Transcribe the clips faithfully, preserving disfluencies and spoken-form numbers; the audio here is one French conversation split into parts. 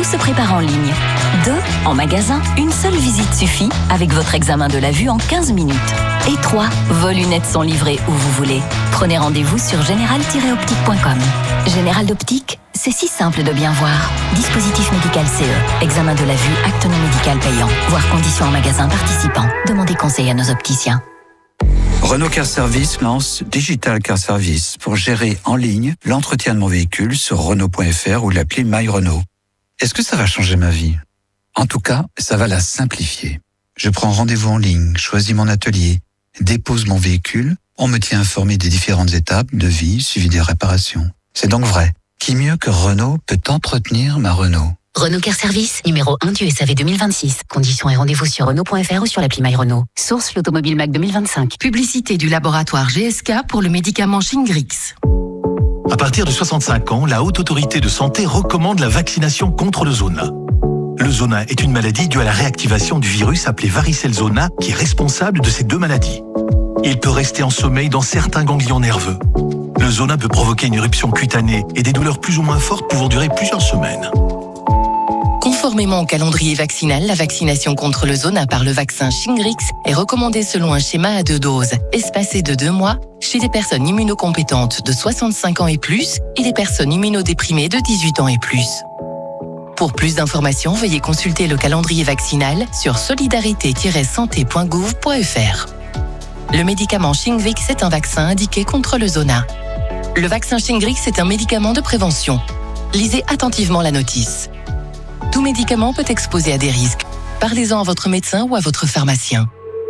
se prépare en ligne. deux. En magasin, une seule visite suffit avec votre examen de la vue en quinze minutes. Et trois. Vos lunettes sont livrées où vous voulez. Prenez rendez-vous sur général tiret optique point com. Général d'Optique, c'est si simple de bien voir. Dispositif médical C E. Examen de la vue, acte non médical payant. Voir conditions en magasin participant. Demandez conseil à nos opticiens. Renault Car Service lance Digital Car Service pour gérer en ligne l'entretien de mon véhicule sur Renault point F R ou l'appli My Renault. Est-ce que ça va changer ma vie ? En tout cas, ça va la simplifier. Je prends rendez-vous en ligne, choisis mon atelier, dépose mon véhicule, on me tient informé des différentes étapes de vie suivi des réparations. C'est donc vrai. Qui mieux que Renault peut entretenir ma Renault ? Renault Car Service, numéro un du S A V deux mille vingt-six. Conditions et rendez-vous sur Renault point F R ou sur l'appli My Renault. Source l'Automobile Mac deux mille vingt-cinq. Publicité du laboratoire G S K pour le médicament Shingrix. À partir de soixante-cinq ans, la Haute Autorité de Santé recommande la vaccination contre le zona. Le zona est une maladie due à la réactivation du virus appelé varicelle zona qui est responsable de ces deux maladies. Il peut rester en sommeil dans certains ganglions nerveux. Le zona peut provoquer une éruption cutanée et des douleurs plus ou moins fortes pouvant durer plusieurs semaines. Conformément au calendrier vaccinal, la vaccination contre le zona par le vaccin Shingrix est recommandée selon un schéma à deux doses, espacé de deux mois, chez les personnes immunocompétentes de soixante-cinq ans et plus et les personnes immunodéprimées de dix-huit ans et plus. Pour plus d'informations, veuillez consulter le calendrier vaccinal sur solidarité tiret santé point gouv point F R. Le médicament Shingrix est un vaccin indiqué contre le zona. Le vaccin Shingrix est un médicament de prévention. Lisez attentivement la notice. Tout médicament peut exposer à des risques. Parlez-en à votre médecin ou à votre pharmacien.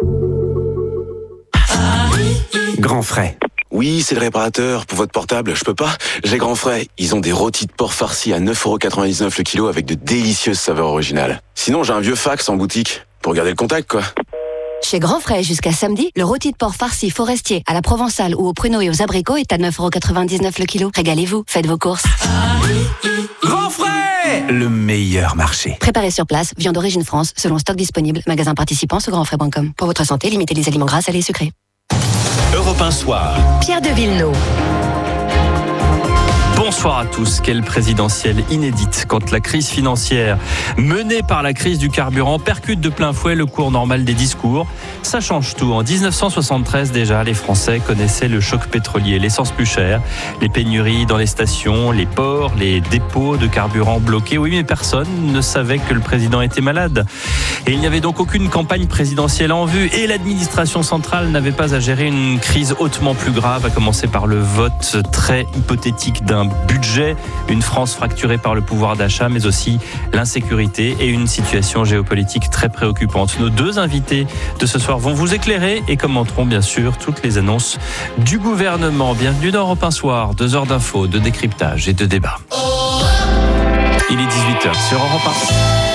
Grand Frais. Oui, c'est le réparateur. Pour votre portable, je peux pas. J'ai Grand Frais. Ils ont des rôtis de porc farcis à neuf euros quatre-vingt-dix-neuf le kilo avec de délicieuses saveurs originales. Sinon, j'ai un vieux fax en boutique. Pour garder le contact, quoi. Chez Grand Frais, jusqu'à samedi, le rôti de porc farci forestier à la provençale ou aux pruneaux et aux abricots est à neuf euros quatre-vingt-dix-neuf le kilo. Régalez-vous, faites vos courses. Grand Frais, le meilleur marché. Préparé sur place, viande d'origine France, selon stock disponible, magasin participant sur grand frais point com. Pour votre santé, limitez les aliments gras, salés et sucrés. Europe un soir. Pierre de Villeneuve. Bonsoir à tous. Quelle présidentielle inédite quand la crise financière menée par la crise du carburant percute de plein fouet le cours normal des discours. Ça change tout. En dix-neuf cent soixante-treize déjà, les Français connaissaient le choc pétrolier, l'essence plus chère, les pénuries dans les stations, les ports, les dépôts de carburant bloqués. Oui, mais personne ne savait que le président était malade. Et il n'y avait donc aucune campagne présidentielle en vue. Et l'administration centrale n'avait pas à gérer une crise hautement plus grave, à commencer par le vote très hypothétique d'un budget, une France fracturée par le pouvoir d'achat, mais aussi l'insécurité et une situation géopolitique très préoccupante. Nos deux invités de ce soir vont vous éclairer et commenteront bien sûr toutes les annonces du gouvernement. Bienvenue dans Europe un Soir, deux heures d'infos, de décryptage et de débat. Il est dix-huit heures sur Europe un.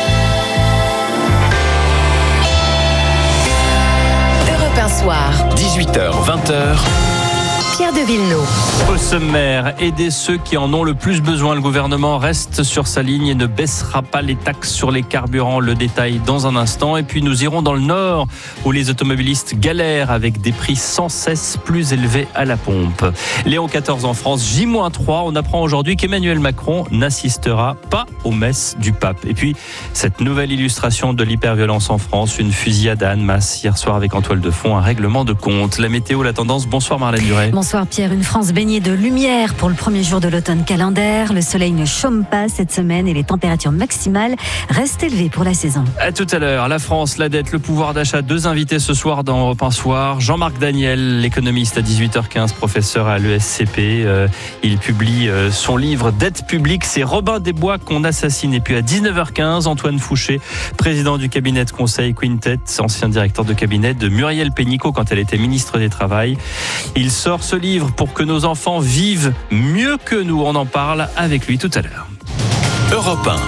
Europe un Soir. dix-huit heures, vingt heures. Pierre de Villeneuve. Au sommaire, aider ceux qui en ont le plus besoin. Le gouvernement reste sur sa ligne et ne baissera pas les taxes sur les carburants. Le détail dans un instant. Et puis nous irons dans le Nord où les automobilistes galèrent avec des prix sans cesse plus élevés à la pompe. Léon quatorze en France, J moins trois. On apprend aujourd'hui qu'Emmanuel Macron n'assistera pas aux messes du pape. Et puis cette nouvelle illustration de l'hyperviolence en France, une fusillade à Annemasse hier soir avec en toile de fond un règlement de compte. La météo, la tendance. Bonsoir Marlène Duret. Bonsoir Pierre, une France baignée de lumière pour le premier jour de l'automne calendaire. Le soleil ne chôme pas cette semaine et les températures maximales restent élevées pour la saison. À tout à l'heure, la France, la dette, le pouvoir d'achat. Deux invités ce soir dans Europe un Soir. Jean-Marc Daniel, l'économiste à dix-huit heures quinze, professeur à l'E S C P. Euh, il publie euh, son livre Dette publique. C'est Robin des Bois qu'on assassine. Et puis à dix-neuf heures quinze, Antoine Fouché, président du cabinet de conseil Quintet, ancien directeur de cabinet de Muriel Pénicaud quand elle était ministre des Travail. Il sort ce livre pour que nos enfants vivent mieux que nous. On en parle avec lui tout à l'heure. Europe un.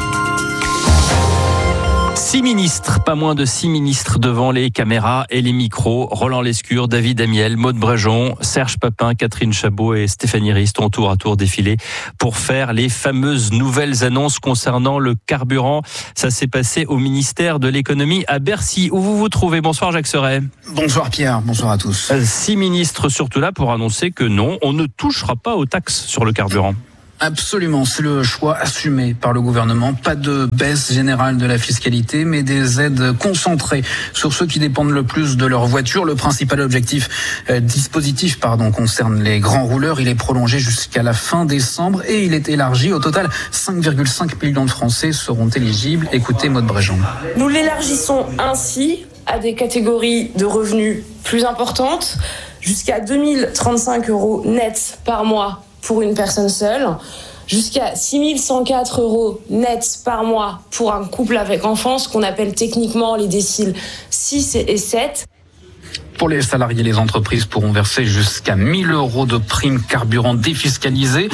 Six ministres, pas moins de six ministres devant les caméras et les micros. Roland Lescure, David Amiel, Maud Brejon, Serge Papin, Catherine Chabot et Stéphanie Rist ont tour à tour défilé pour faire les fameuses nouvelles annonces concernant le carburant. Ça s'est passé au ministère de l'économie à Bercy, où vous vous trouvez. Bonsoir Jacques Serret. Bonsoir Pierre, bonsoir à tous. Six ministres surtout là pour annoncer que non, on ne touchera pas aux taxes sur le carburant. Absolument, c'est le choix assumé par le gouvernement. Pas de baisse générale de la fiscalité, mais des aides concentrées sur ceux qui dépendent le plus de leur voiture. Le principal objectif, euh, dispositif pardon, concerne les grands rouleurs. Il est prolongé jusqu'à la fin décembre et il est élargi. Au total, cinq virgule cinq millions de Français seront éligibles. Écoutez Maud Bréjean. Nous l'élargissons ainsi à des catégories de revenus plus importantes, jusqu'à deux mille trente-cinq euros net par mois pour une personne seule, jusqu'à six mille cent quatre euros net par mois pour un couple avec enfants, ce qu'on appelle techniquement les déciles six et sept. Pour les salariés, les entreprises pourront verser jusqu'à mille euros de primes carburant défiscalisées.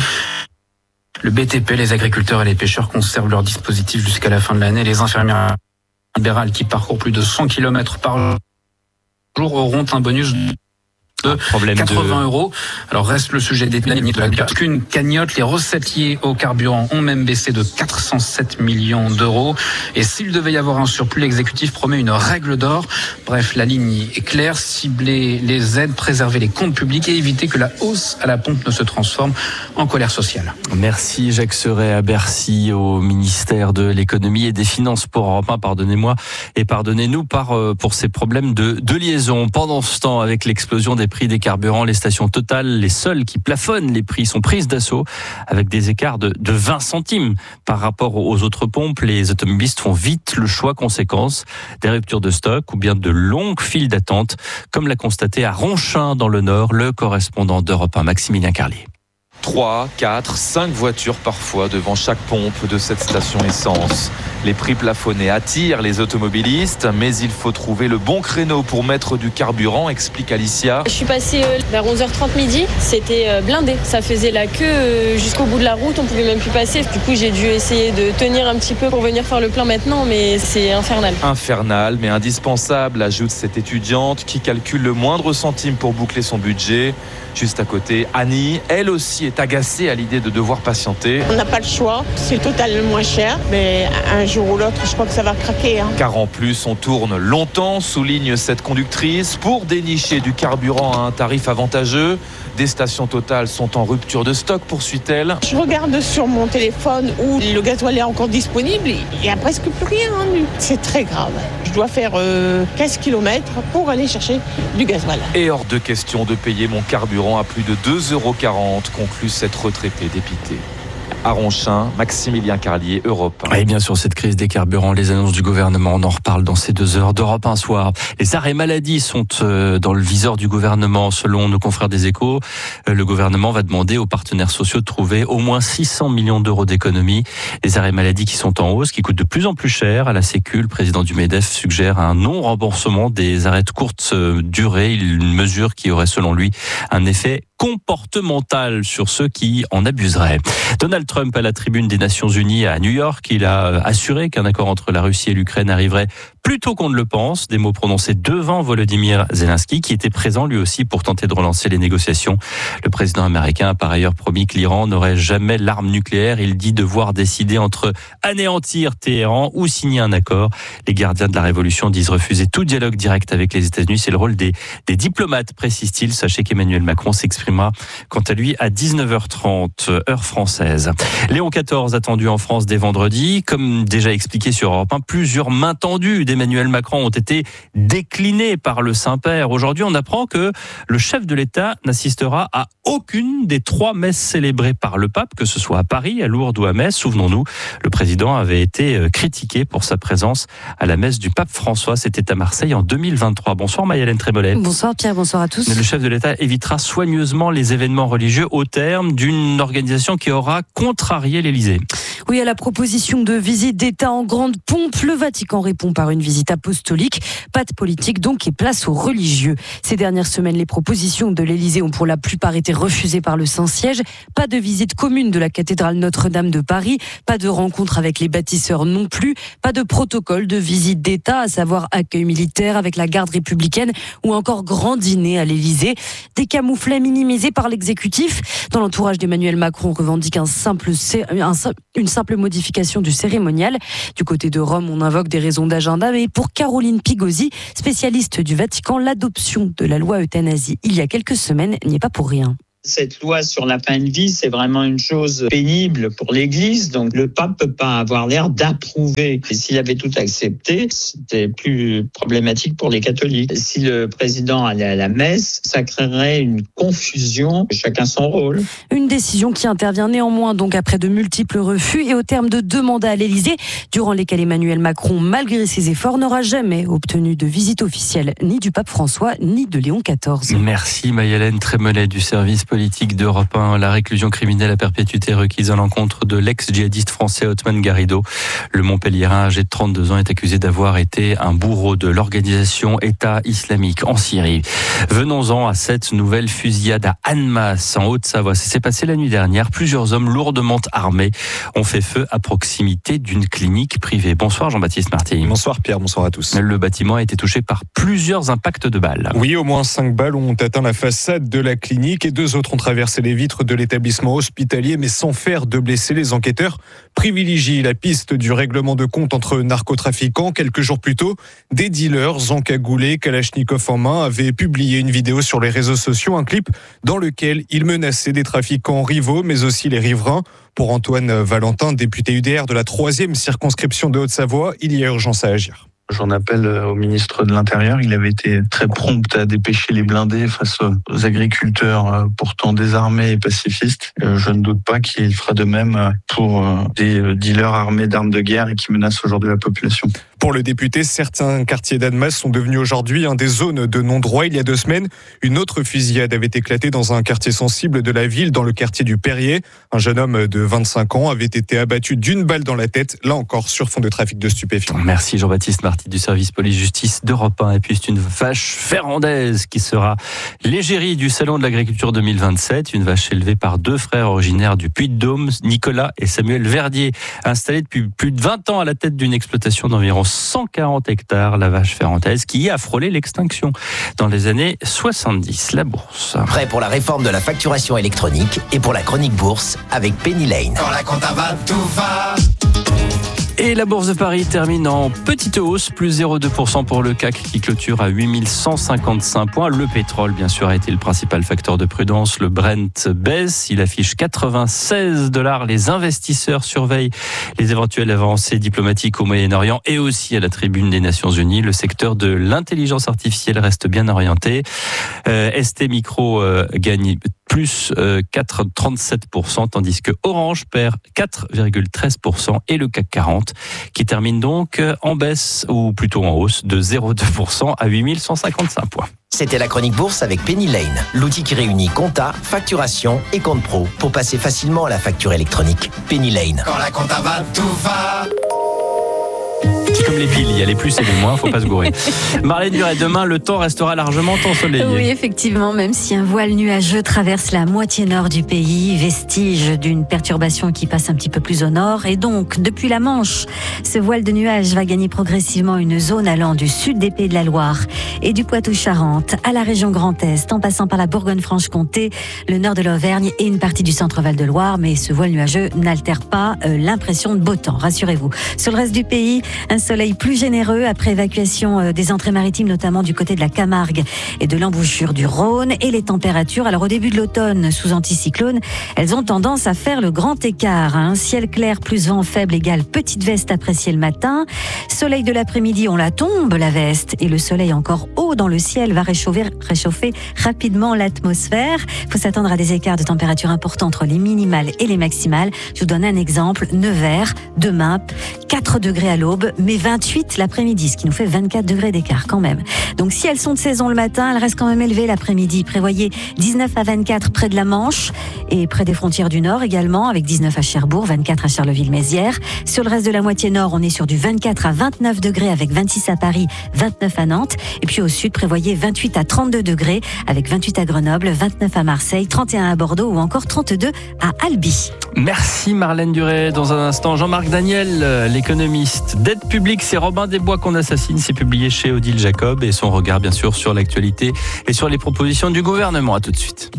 Le B T P, les agriculteurs et les pêcheurs conservent leur dispositif jusqu'à la fin de l'année. Les infirmières libérales qui parcourent plus de cent kilomètres par jour auront un bonus de quatre-vingts euros. Alors reste le sujet des plannings. Qu'une cagnotte, les recettes liées au carburant ont même baissé de quatre cent sept millions d'euros. Et s'il devait y avoir un surplus, l'exécutif promet une règle d'or. Bref, la ligne est claire, cibler les aides, préserver les comptes publics et éviter que la hausse à la pompe ne se transforme en colère sociale. Merci Jacques Seret à Bercy, au ministère de l'économie et des finances pour Europe un. Pardonnez-moi et pardonnez-nous par, pour ces problèmes de, de liaison. Pendant ce temps, avec l'explosion des prix des carburants, les stations Total, les seules qui plafonnent les prix, sont prises d'assaut avec des écarts de, de vingt centimes par rapport aux autres pompes. Les automobilistes font vite le choix conséquence des ruptures de stock ou bien de longues files d'attente, comme l'a constaté à Ronchin dans le Nord le correspondant d'Europe un, Maximilien Carlier. trois, quatre, cinq voitures parfois devant chaque pompe de cette station essence. Les prix plafonnés attirent les automobilistes, mais il faut trouver le bon créneau pour mettre du carburant, explique Alicia. Je suis passée vers onze heures trente midi, c'était blindé. Ça faisait la queue jusqu'au bout de la route, on pouvait même plus passer. Du coup, j'ai dû essayer de tenir un petit peu pour venir faire le plein maintenant, mais c'est infernal. Infernal, mais indispensable, ajoute cette étudiante qui calcule le moindre centime pour boucler son budget. Juste à côté, Annie, elle aussi est agacée à l'idée de devoir patienter. On n'a pas le choix, c'est totalement moins cher, mais un jour ou l'autre, je crois que ça va craquer. Hein. Car en plus, on tourne longtemps, souligne cette conductrice, pour dénicher du carburant à un tarif avantageux. Des stations Total sont en rupture de stock, poursuit-elle. Je regarde sur mon téléphone où le gasoil est encore disponible, il n'y a presque plus rien. Hein. C'est très grave. Je dois faire euh, quinze kilomètres pour aller chercher du gasoil. Et hors de question de payer mon carburant à plus de deux euros quarante, conclut cette retraitée dépitée. À Ronchin, Maximilien Carlier, Europe un. Et bien sûr, cette crise des carburants, les annonces du gouvernement, on en reparle dans ces deux heures d'Europe un soir. Les arrêts maladie sont dans le viseur du gouvernement. Selon nos confrères des Échos, le gouvernement va demander aux partenaires sociaux de trouver au moins six cents millions d'euros d'économies. Les arrêts maladie qui sont en hausse, qui coûtent de plus en plus cher à la Sécu. Le président du MEDEF suggère un non-remboursement des arrêts de courte durée, une mesure qui aurait selon lui un effet comportemental sur ceux qui en abuseraient. Donald Trump à la tribune des Nations Unies à New York, il a assuré qu'un accord entre la Russie et l'Ukraine arriverait plus tôt qu'on ne le pense. Des mots prononcés devant Volodymyr Zelensky, qui était présent lui aussi pour tenter de relancer les négociations. Le président américain a par ailleurs promis que l'Iran n'aurait jamais l'arme nucléaire. Il dit devoir décider entre anéantir Téhéran ou signer un accord. Les gardiens de la révolution disent refuser tout dialogue direct avec les États-Unis. C'est le rôle des, des diplomates, précise-t-il. Sachez qu'Emmanuel Macron s'exprimera quant à lui à dix-neuf heures trente, heure française. Léon quatorze attendu en France dès vendredi. Comme déjà expliqué sur Europe un, plusieurs mains tendues d'Emmanuel Macron ont été déclinées par le Saint-Père. Aujourd'hui, on apprend que le chef de l'État n'assistera à aucune des trois messes célébrées par le pape, que ce soit à Paris, à Lourdes ou à Metz. Souvenons-nous, le président avait été critiqué pour sa présence à la messe du pape François. C'était à Marseille en deux mille vingt-trois. Bonsoir Maï-Hélène Trémolet. Bonsoir Pierre, bonsoir à tous. Le chef de l'État évitera soigneusement les événements religieux au terme d'une organisation qui aura contrarié l'Élysée. Oui, à la proposition de visite d'État en grande pompe, le Vatican répond par une visite apostolique. Pas de politique donc et place aux religieux. Ces dernières semaines, les propositions de l'Élysée ont pour la plupart été refusées par le Saint-Siège. Pas de visite commune de la cathédrale Notre-Dame de Paris. Pas de rencontre avec les bâtisseurs non plus. Pas de protocole de visite d'État, à savoir accueil militaire avec la garde républicaine ou encore grand dîner à l'Élysée. Des camouflets minimisés par l'exécutif. Dans l'entourage d'Emmanuel Macron, on revendique un simple, un, une simple modification du cérémonial. Du côté de Rome, on invoque des raisons d'agenda, mais pour Caroline Pigozzi, spécialiste du Vatican, l'adoption de la loi euthanasie il y a quelques semaines n'y est pas pour rien. Cette loi sur la fin de vie, c'est vraiment une chose pénible pour l'Église. Donc le pape peut pas avoir l'air d'approuver. Et s'il avait tout accepté, c'était plus problématique pour les catholiques. Si le président allait à la messe, ça créerait une confusion. Chacun son rôle. Une décision qui intervient néanmoins donc après de multiples refus et au terme de deux mandats à l'Élysée, durant lesquels Emmanuel Macron, malgré ses efforts, n'aura jamais obtenu de visite officielle ni du pape François ni de Léon quatorze. Merci Maï-Hélène Trémollet du service politique d'Europe un. La réclusion criminelle à perpétuité requise à l'encontre de l'ex-djihadiste français Othman Garrido. Le Montpelliérain, âgé de trente-deux ans, est accusé d'avoir été un bourreau de l'organisation État islamique en Syrie. Venons-en à cette nouvelle fusillade à Annemasse, en Haute-Savoie. Ça s'est passé la nuit dernière. Plusieurs hommes lourdement armés ont fait feu à proximité d'une clinique privée. Bonsoir Jean-Baptiste Marty. Bonsoir Pierre, bonsoir à tous. Le bâtiment a été touché par plusieurs impacts de balles. Oui, au moins cinq balles ont atteint la façade de la clinique et deux autres ont traversé les vitres de l'établissement hospitalier, mais sans faire de blessés. Les enquêteurs privilégient la piste du règlement de compte entre narcotrafiquants. Quelques jours plus tôt, des dealers encagoulés, Kalachnikov en main, avaient publié une vidéo sur les réseaux sociaux, un clip dans lequel ils menaçaient des trafiquants rivaux, mais aussi les riverains. Pour Antoine Valentin, député U D R de la troisième circonscription de Haute-Savoie, il y a urgence à agir. J'en appelle au ministre de l'Intérieur. Il avait été très prompt à dépêcher les blindés face aux agriculteurs pourtant désarmés et pacifistes. Je ne doute pas qu'il fera de même pour des dealers armés d'armes de guerre et qui menacent aujourd'hui la population. Pour le député, certains quartiers d'Annemasse sont devenus aujourd'hui un des zones de non-droit. Il y a deux semaines, une autre fusillade avait éclaté dans un quartier sensible de la ville, dans le quartier du Perrier. Un jeune homme de vingt-cinq ans avait été abattu d'une balle dans la tête, là encore sur fond de trafic de stupéfiants. Merci Jean-Baptiste Marty du service police-justice d'Europe un. Et puis c'est une vache ferrandaise qui sera l'égérie du Salon de l'Agriculture deux mille vingt-sept. Une vache élevée par deux frères originaires du Puy-de-Dôme, Nicolas et Samuel Verdier. Installée depuis plus de vingt ans à la tête d'une exploitation d'environ cent quarante hectares, la vache ferrandaise qui a frôlé l'extinction dans les années soixante-dix. La bourse. Prêt pour la réforme de la facturation électronique et pour la chronique bourse avec Penny Lane. Quand la compta va, tout va. Et la bourse de Paris termine en petite hausse, plus zéro virgule deux pour cent pour le C A C qui clôture à huit mille cent cinquante-cinq points. Le pétrole, bien sûr, a été le principal facteur de prudence. Le Brent baisse, il affiche quatre-vingt-seize dollars. Les investisseurs surveillent les éventuelles avancées diplomatiques au Moyen-Orient et aussi à la tribune des Nations Unies. Le secteur de l'intelligence artificielle reste bien orienté. Euh, S T Micro euh, gagne plus euh, quatre virgule trente-sept pour cent, tandis que Orange perd quatre virgule treize pour cent et le C A C quarante qui termine donc en baisse, ou plutôt en hausse, de zéro virgule deux pour cent à huit mille cent cinquante-cinq points. C'était la chronique bourse avec Penny Lane, l'outil qui réunit compta, facturation et compte pro pour passer facilement à la facture électronique. Penny Lane. Quand la compta va, tout va. C'est comme les piles, il y a les plus et les moins, faut pas se gourer. Marlène Duret, demain, le temps restera largement ensoleillé. Oui, effectivement, même si un voile nuageux traverse la moitié nord du pays, vestige d'une perturbation qui passe un petit peu plus au nord. Et donc, depuis la Manche, ce voile de nuages va gagner progressivement une zone allant du sud des Pays de la Loire et du Poitou-Charentes à la région Grand Est, en passant par la Bourgogne-Franche-Comté, le nord de l'Auvergne et une partie du centre-Val de Loire. Mais ce voile nuageux n'altère pas euh, l'impression de beau temps, rassurez-vous. Sur le reste du pays, un soleil plus généreux après évacuation des entrées maritimes, notamment du côté de la Camargue et de l'embouchure du Rhône. Et les températures, alors au début de l'automne, sous anticyclone, elles ont tendance à faire le grand écart. Un ciel clair plus vent faible égale petite veste appréciée le matin. Soleil de l'après-midi, on la tombe, la veste. Et le soleil encore haut dans le ciel va réchauffer, réchauffer rapidement l'atmosphère. Il faut s'attendre à des écarts de température importants entre les minimales et les maximales. Je vous donne un exemple. Nevers, demain, quatre degrés à l'aube, mais vingt-huit l'après-midi, ce qui nous fait vingt-quatre degrés d'écart quand même. Donc si elles sont de saison le matin, elles restent quand même élevées l'après-midi. Prévoyez dix-neuf à vingt-quatre près de la Manche et près des frontières du Nord également, avec dix-neuf à Cherbourg, vingt-quatre à Charleville-Mézières. Sur le reste de la moitié nord, on est sur du vingt-quatre à vingt-neuf degrés avec vingt-six à Paris, vingt-neuf à Nantes. Et puis au sud, prévoyez vingt-huit à trente-deux degrés avec vingt-huit à Grenoble, vingt-neuf à Marseille, trente et un à Bordeaux ou encore trente-deux à Albi. Merci Marlène Duret. Dans un instant, Jean-Marc Daniel, l'économiste. Dette publique, c'est Robin des Bois qu'on assassine. C'est publié chez Odile Jacob et son regard bien sûr sur l'actualité et sur les propositions du gouvernement. À tout de suite.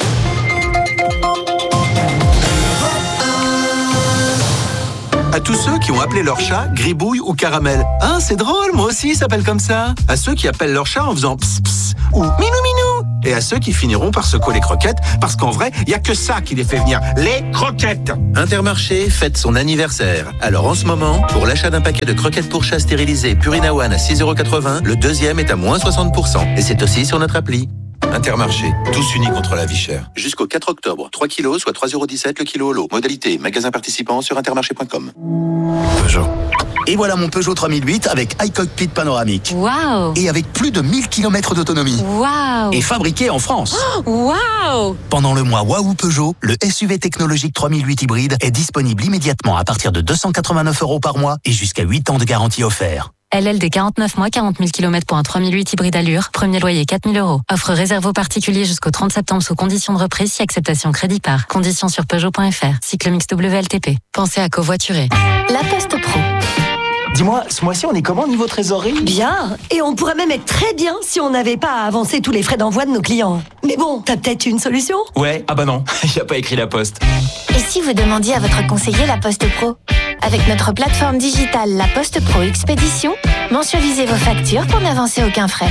À tous ceux qui ont appelé leur chat Gribouille ou Caramel. Hein, c'est drôle, moi aussi, il s'appelle comme ça. À ceux qui appellent leur chat en faisant pss pss ou minou minou. et à ceux qui finiront par secouer les croquettes, parce qu'en vrai, il n'y a que ça qui les fait venir, les croquettes. Intermarché fête son anniversaire. Alors en ce moment, pour l'achat d'un paquet de croquettes pour chat stérilisées Purina One à six euros quatre-vingts, le deuxième est à moins soixante pour cent. Et c'est aussi sur notre appli. Intermarché, tous unis contre la vie chère. Jusqu'au quatre octobre, trois kilos, soit trois euros dix-sept le kilo au lot. Modalité, magasin participant sur intermarché point com. Peugeot. Et voilà mon Peugeot trois mille huit avec iCockpit panoramique. Waouh! Et avec plus de mille kilomètres d'autonomie. Waouh! Et fabriqué en France. Oh, waouh! Pendant le mois Waouh Peugeot, le S U V technologique trois mille huit hybride est disponible immédiatement à partir de deux cent quatre-vingt-neuf euros par mois et jusqu'à huit ans de garantie offert. L L D quarante-neuf mois, quarante mille kilomètres pour un trois mille huit hybride allure. Premier loyer quatre mille euros. Offre réservée aux particuliers jusqu'au trente septembre sous condition de reprise si acceptation crédit par. Conditions sur Peugeot point F R. Cycle mix W L T P. Pensez à covoiturer. La Poste Pro. Dis-moi, ce mois-ci, on est comment niveau trésorerie? Bien. Et on pourrait même être très bien si on n'avait pas à avancer tous les frais d'envoi de nos clients. Mais bon, t'as peut-être une solution? Ouais, ah bah non, il n'y a pas écrit la Poste. Et si vous demandiez à votre conseiller la Poste Pro? Avec notre plateforme digitale La Poste Pro Expédition, mensualisez vos factures pour n'avancer aucun frais.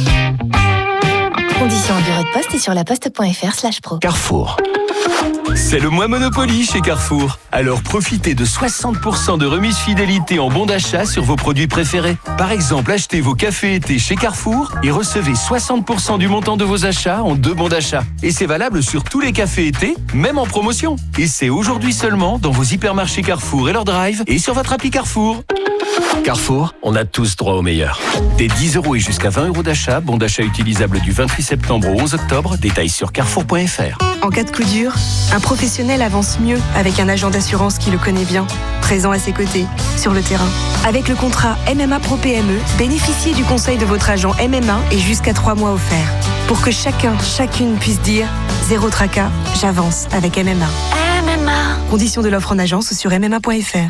Conditions au bureau de poste et sur laposte point F R slash pro. Carrefour. C'est le mois Monopoly chez Carrefour. Alors profitez de soixante pour cent de remise fidélité en bon d'achat sur vos produits préférés. Par exemple, achetez vos cafés été chez Carrefour et recevez soixante pour cent du montant de vos achats en deux bons d'achat. Et c'est valable sur tous les cafés été, même en promotion. Et c'est aujourd'hui seulement dans vos hypermarchés Carrefour et leur drive et sur votre appli Carrefour. Carrefour, on a tous droit au meilleur. Des dix euros et jusqu'à vingt euros d'achat, bon d'achat utilisable du vingt-huit septembre au onze octobre, détails sur carrefour point F R. En cas de coup dur, un professionnel avance mieux avec un agent d'assurance qui le connaît bien, présent à ses côtés, sur le terrain. Avec le contrat M M A Pro P M E, bénéficiez du conseil de votre agent M M A et jusqu'à trois mois offerts. Pour que chacun, chacune puisse dire « Zéro tracas, j'avance avec M M A ». M M A. Conditions de l'offre en agence ou sur m m a point F R.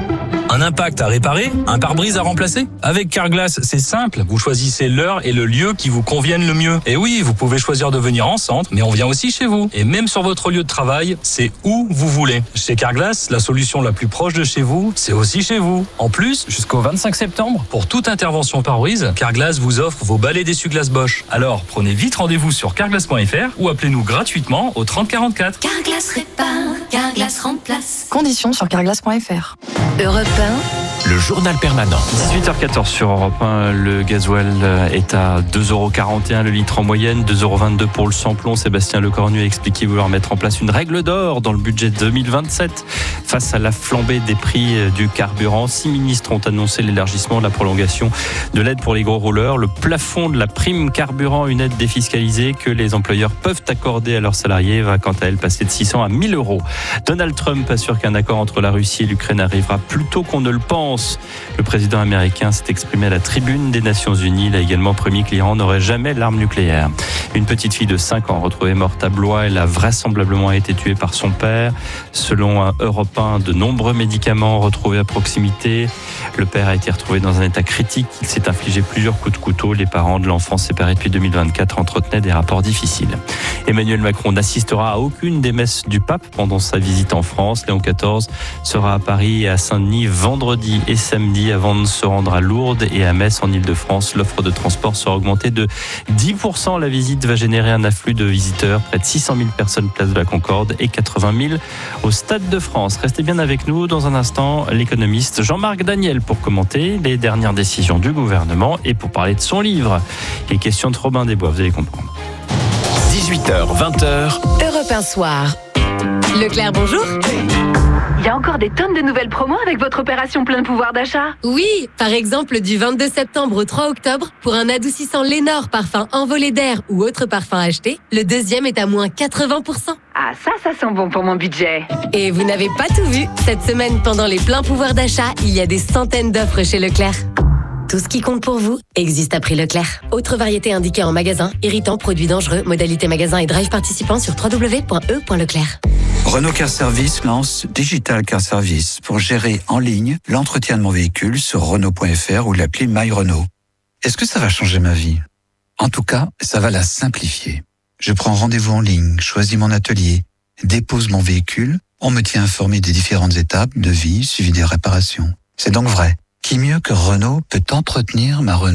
Un impact à réparer? Un pare-brise à remplacer? Avec Carglass, c'est simple. Vous choisissez l'heure et le lieu qui vous conviennent le mieux. Et oui, vous pouvez choisir de venir en centre, mais on vient aussi chez vous. Et même sur votre lieu de travail, c'est où vous voulez. Chez Carglass, la solution la plus proche de chez vous, c'est aussi chez vous. En plus, jusqu'au vingt-cinq septembre, pour toute intervention pare-brise, Carglass vous offre vos balais d'essuie-glace Bosch. Alors, prenez vite rendez-vous sur carglass point F R ou appelez-nous gratuitement au trente quarante-quatre. Carglass répare, Carglass remplace. Conditions sur carglass point F R. Europe Le journal permanent. dix-huit heures quatorze sur Europe un, le gasoil est à deux euros quarante et un le litre en moyenne, deux euros vingt-deux pour le samplon. Sébastien Lecornu a expliqué vouloir mettre en place une règle d'or dans le budget deux mille vingt-sept. Face à la flambée des prix du carburant, six ministres ont annoncé l'élargissement de la prolongation de l'aide pour les gros rouleurs. Le plafond de la prime carburant, une aide défiscalisée que les employeurs peuvent accorder à leurs salariés, va quant à elle passer de six cents à mille euros. Donald Trump assure qu'un accord entre la Russie et l'Ukraine arrivera plus tôt qu'on ne le pense. Le président américain s'est exprimé à la tribune des Nations Unies. Il a également promis que l'Iran n'aurait jamais l'arme nucléaire. Une petite fille de cinq ans retrouvée morte à Blois. Elle a vraisemblablement été tuée par son père. Selon un Europe un, de nombreux médicaments retrouvés à proximité. Le père a été retrouvé dans un état critique. Il s'est infligé plusieurs coups de couteau. Les parents de l'enfant séparé depuis deux mille vingt-quatre entretenaient des rapports difficiles. Emmanuel Macron n'assistera à aucune des messes du pape pendant sa visite en France. Léon quatorze sera à Paris et à Saint-Denis vendredi et samedi avant de se rendre à Lourdes et à Metz en Ile-de-France. L'offre de transport sera augmentée de dix pour cent. La visite va générer un afflux de visiteurs, près de six cent mille personnes place de la Concorde et quatre-vingt mille au Stade de France. Restez bien avec nous. Dans un instant, l'économiste Jean-Marc Daniel pour commenter les dernières décisions du gouvernement et pour parler de son livre. Les questions de Robin des Bois, vous allez comprendre. dix-huit heures, vingt heures. Europe un soir. Leclerc, bonjour. Il y a encore des tonnes de nouvelles promos avec votre opération plein de pouvoir d'achat. Oui, par exemple du vingt-deux septembre au trois octobre, pour un adoucissant Lénore parfum envolé d'air ou autre parfum acheté, le deuxième est à moins quatre-vingts pour cent. Ah ça, ça sent bon pour mon budget. Et vous n'avez pas tout vu. Cette semaine, pendant les pleins pouvoirs d'achat, il y a des centaines d'offres chez Leclerc. Tout ce qui compte pour vous existe à prix Leclerc. Autre variété indiquée en magasin, irritant, produits dangereux, modalité magasin et drive participant sur w w w point e point leclerc. Renault Car Service lance Digital Car Service pour gérer en ligne l'entretien de mon véhicule sur Renault point F R ou l'appli My Renault. Est-ce que ça va changer ma vie? En tout cas, ça va la simplifier. Je prends rendez-vous en ligne, choisis mon atelier, dépose mon véhicule, on me tient informé des différentes étapes de vie suivi des réparations. C'est donc vrai. Qui mieux que Renault peut entretenir ma Renault?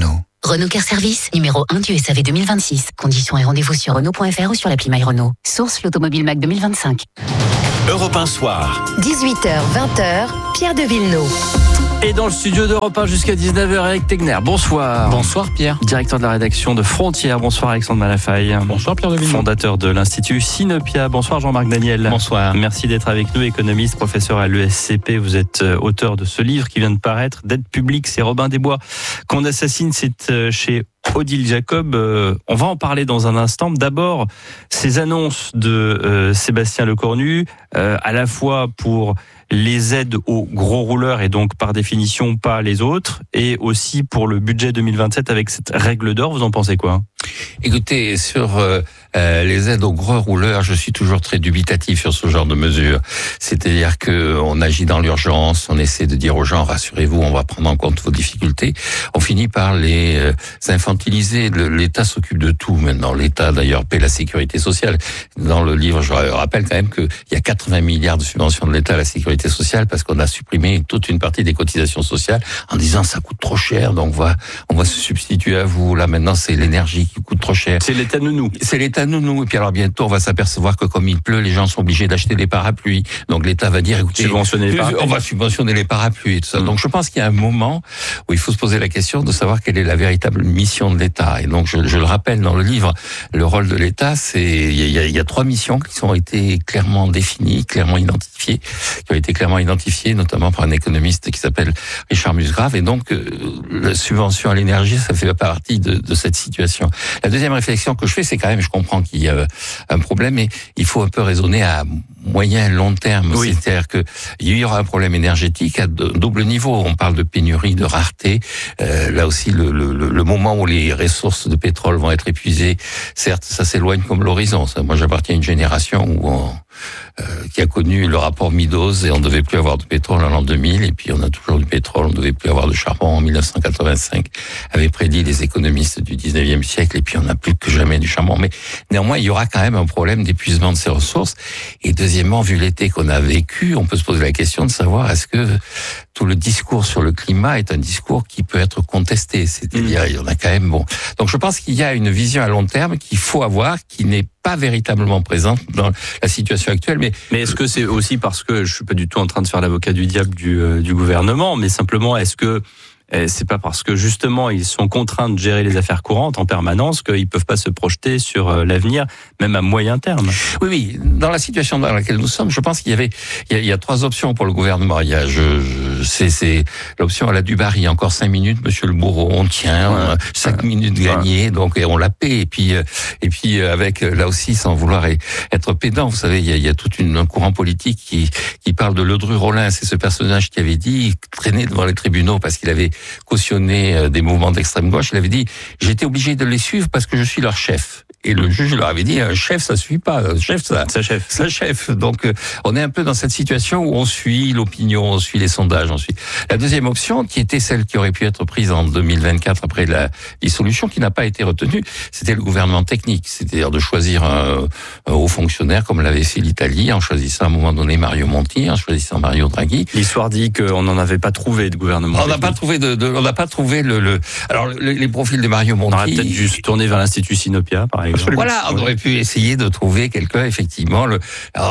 Renault Car Service, numéro un du S A V deux mille vingt-six. Conditions et rendez-vous sur Renault point F R ou sur l'appli MyRenault. Source l'Automobile Mac deux mille vingt-cinq. Europe un soir. dix-huit heures vingt, Pierre de Villeneuve. Et dans le studio d'Europe un jusqu'à dix-neuf heures, Eric Tegner. Bonsoir. Bonsoir Pierre. Directeur de la rédaction de Frontières. Bonsoir Alexandre Malafaille. Bonsoir Pierre de Villeneuve. Fondateur de l'Institut Sinopia. Bonsoir Jean-Marc Daniel. Bonsoir. Merci d'être avec nous, économiste, professeur à l'E S C P. Vous êtes auteur de ce livre qui vient de paraître, Dette publique, c'est Robin des Bois qu'on assassine. C'est chez Odile Jacob. Euh, on va en parler dans un instant. D'abord, ces annonces de euh, Sébastien Lecornu, euh, à la fois pour les aides aux gros rouleurs et donc par définition pas les autres, et aussi pour le budget deux mille vingt-sept avec cette règle d'or. Vous en pensez quoi ? Écoutez, sur euh, euh, les aides aux gros rouleurs, je suis toujours très dubitatif sur ce genre de mesures. C'est-à-dire que on agit dans l'urgence, on essaie de dire aux gens, rassurez-vous, on va prendre en compte vos difficultés. On finit par les euh, infantiliser. Le, L'État s'occupe de tout maintenant. L'État, d'ailleurs, paie la sécurité sociale. Dans le livre, je rappelle quand même qu'il y a quatre-vingts milliards de subventions de l'État à la sécurité sociale parce qu'on a supprimé toute une partie des cotisations sociales en disant ça coûte trop cher, donc on va, on va se substituer à vous. Là, maintenant, c'est l'énergie qui coûte trop cher. C'est l'État nounou. C'est l'État nounou. Et puis alors bientôt, on va s'apercevoir que comme il pleut, les gens sont obligés d'acheter des parapluies. Donc l'État va dire, écoutez, subventionner les parapluies. On va subventionner les parapluies et tout ça. Mmh. Donc je pense qu'il y a un moment où il faut se poser la question de savoir quelle est la véritable mission de l'État. Et donc je, je le rappelle dans le livre, le rôle de l'État, c'est il y a, il y a trois missions qui ont été clairement définies, clairement identifiées, qui ont été clairement identifiées, notamment par un économiste qui s'appelle Richard Musgrave. Et donc euh, la subvention à l'énergie, ça fait partie de, de cette situation. La deuxième réflexion que je fais, c'est quand même, je comprends qu'il y a un problème, mais il faut un peu raisonner à moyen, long terme. Oui. C'est-à-dire que il y aura un problème énergétique à double niveau. On parle de pénurie, de rareté. Euh, là aussi, le, le, le moment où les ressources de pétrole vont être épuisées, certes, ça s'éloigne comme l'horizon. Moi, j'appartiens à une génération où on, euh, qui a connu le rapport Meadows et on ne devait plus avoir de pétrole en l'an deux mille, et puis on a toujours du pétrole, on ne devait plus avoir de charbon en mille neuf cent quatre-vingt-cinq, avaient prédit les économistes du dix-neuvième siècle, et puis on n'a plus que jamais du charbon. Mais néanmoins, il y aura quand même un problème d'épuisement de ces ressources. Et deuxièmement, vu l'été qu'on a vécu, on peut se poser la question de savoir est-ce que tout le discours sur le climat est un discours qui peut être contesté. C'est-à-dire, mmh. il y en a quand même bon. Donc je pense qu'il y a une vision à long terme qu'il faut avoir, qui n'est pas véritablement présente dans la situation actuelle. Mais, mais est-ce que c'est aussi parce que je suis pas du tout en train de faire l'avocat du diable du, euh, du gouvernement, mais simplement est-ce que c'est pas parce que justement ils sont contraints de gérer les affaires courantes en permanence qu'ils peuvent pas se projeter sur l'avenir, même à moyen terme? Oui, oui. Dans la situation dans laquelle nous sommes, je pense qu'il y avait, il y a, il y a trois options pour le gouvernement. Il y a, je, je c'est, c'est l'option à la Dubarry. Encore cinq minutes, Monsieur le Bourreau, on tient, ouais. cinq ouais. minutes gagnées, ouais. donc et on la paie. Et puis, et puis avec là aussi, sans vouloir être pédant, vous savez, il y a, il y a tout une, un courant politique qui qui parle de Ledru-Rollin. C'est ce personnage qui avait dit, traîné devant les tribunaux parce qu'il avait cautionné des mouvements d'extrême gauche. Il avait dit, j'étais obligé de les suivre parce que je suis leur chef. Et le juge leur avait dit, un chef, ça suffit pas. Un chef, ça, ça chef. Ça chef. Donc, on est un peu dans cette situation où on suit l'opinion, on suit les sondages, on suit. La deuxième option, qui était celle qui aurait pu être prise en deux mille vingt-quatre après la dissolution, qui n'a pas été retenue, c'était le gouvernement technique. C'est-à-dire de choisir un, un haut fonctionnaire, comme l'avait fait l'Italie, en choisissant à un moment donné Mario Monti, en choisissant Mario Draghi. L'histoire dit qu'on n'en avait pas trouvé de gouvernement. On n'a pas trouvé de, de on n'a pas trouvé le, le alors le, les profils de Mario Monti. On aurait peut-être dû se tourner vers l'Institut Sinopia, par exemple. Absolument. Voilà, on aurait pu essayer de trouver quelqu'un, effectivement. Le,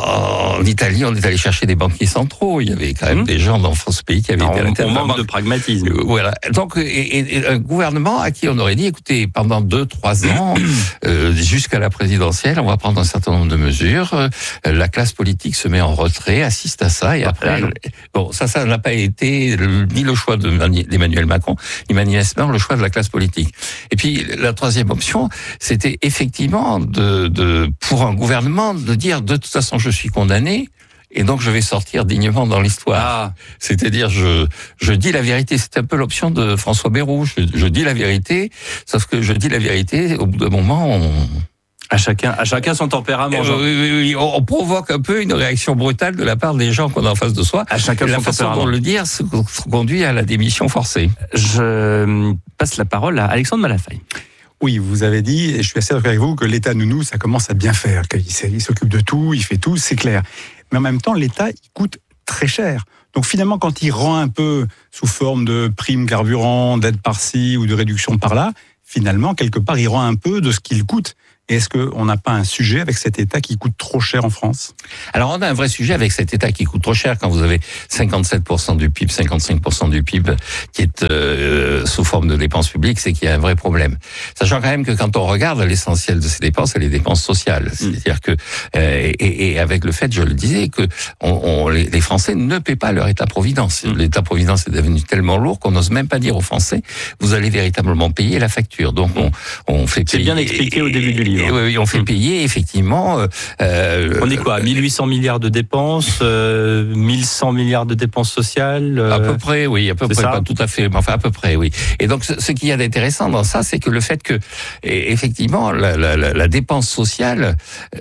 en Italie, on est allé chercher des banquiers centraux. Il y avait quand même mmh. des gens dans ce pays qui avaient alors, été on, on manque de pragmatisme. Euh, voilà. Donc, et, et un gouvernement à qui on aurait dit, écoutez, pendant deux, trois ans, euh, jusqu'à la présidentielle, on va prendre un certain nombre de mesures. Euh, la classe politique se met en retrait, assiste à ça, et après, ah, bon, ça, ça n'a pas été le, ni le choix de, d'Emmanuel Macron, ni manifestement le choix de la classe politique. Et puis, la troisième option, c'était effectivement de, de, pour un gouvernement de dire, de toute façon, je suis condamné, et donc je vais sortir dignement dans l'histoire. Ah. C'est-à-dire, je, je dis la vérité. C'est un peu l'option de François Bayrou. Je, je dis la vérité, sauf que je dis la vérité, au bout d'un moment, on... À chacun, à chacun son tempérament. Euh, oui, oui, oui, on provoque un peu une réaction brutale de la part des gens qu'on a en face de soi. À chacun et son la façon tempérament. dont le dire se conduit à la démission forcée. Je passe la parole à Alexandre Malafaille. Oui, vous avez dit, et je suis assez d'accord avec vous, que l'État nounou, ça commence à bien faire. Il s'occupe de tout, il fait tout, c'est clair. Mais en même temps, l'État, il coûte très cher. Donc finalement, quand il rend un peu sous forme de prime carburant, d'aide par-ci ou de réduction par-là, finalement, quelque part, il rend un peu de ce qu'il coûte. Et est-ce qu'on n'a pas un sujet avec cet État qui coûte trop cher en France ? Alors, on a un vrai sujet avec cet État qui coûte trop cher quand vous avez cinquante-sept pour cent du P I B, cinquante-cinq pour cent du P I B qui est euh, sous forme de dépenses publiques, c'est qu'il y a un vrai problème. Sachant quand même que quand on regarde l'essentiel de ces dépenses, c'est les dépenses sociales. C'est-à-dire que, euh, et, et avec le fait, je le disais, que on, on, les, les Français ne paient pas leur État-providence. L'État-providence est devenu tellement lourd qu'on n'ose même pas dire aux Français, vous allez véritablement payer la facture. Donc, on, on fait C'est payer... bien expliqué au début du livre. Et, oui, on fait payer, effectivement... Euh, on est quoi, mille huit cents milliards de dépenses, euh, mille cent milliards de dépenses sociales euh, À peu près, oui, à peu près, ça pas tout à fait, mais enfin à peu près, oui. Et donc, ce, ce qu'il y a d'intéressant dans ça, c'est que le fait que, effectivement, la, la, la dépense sociale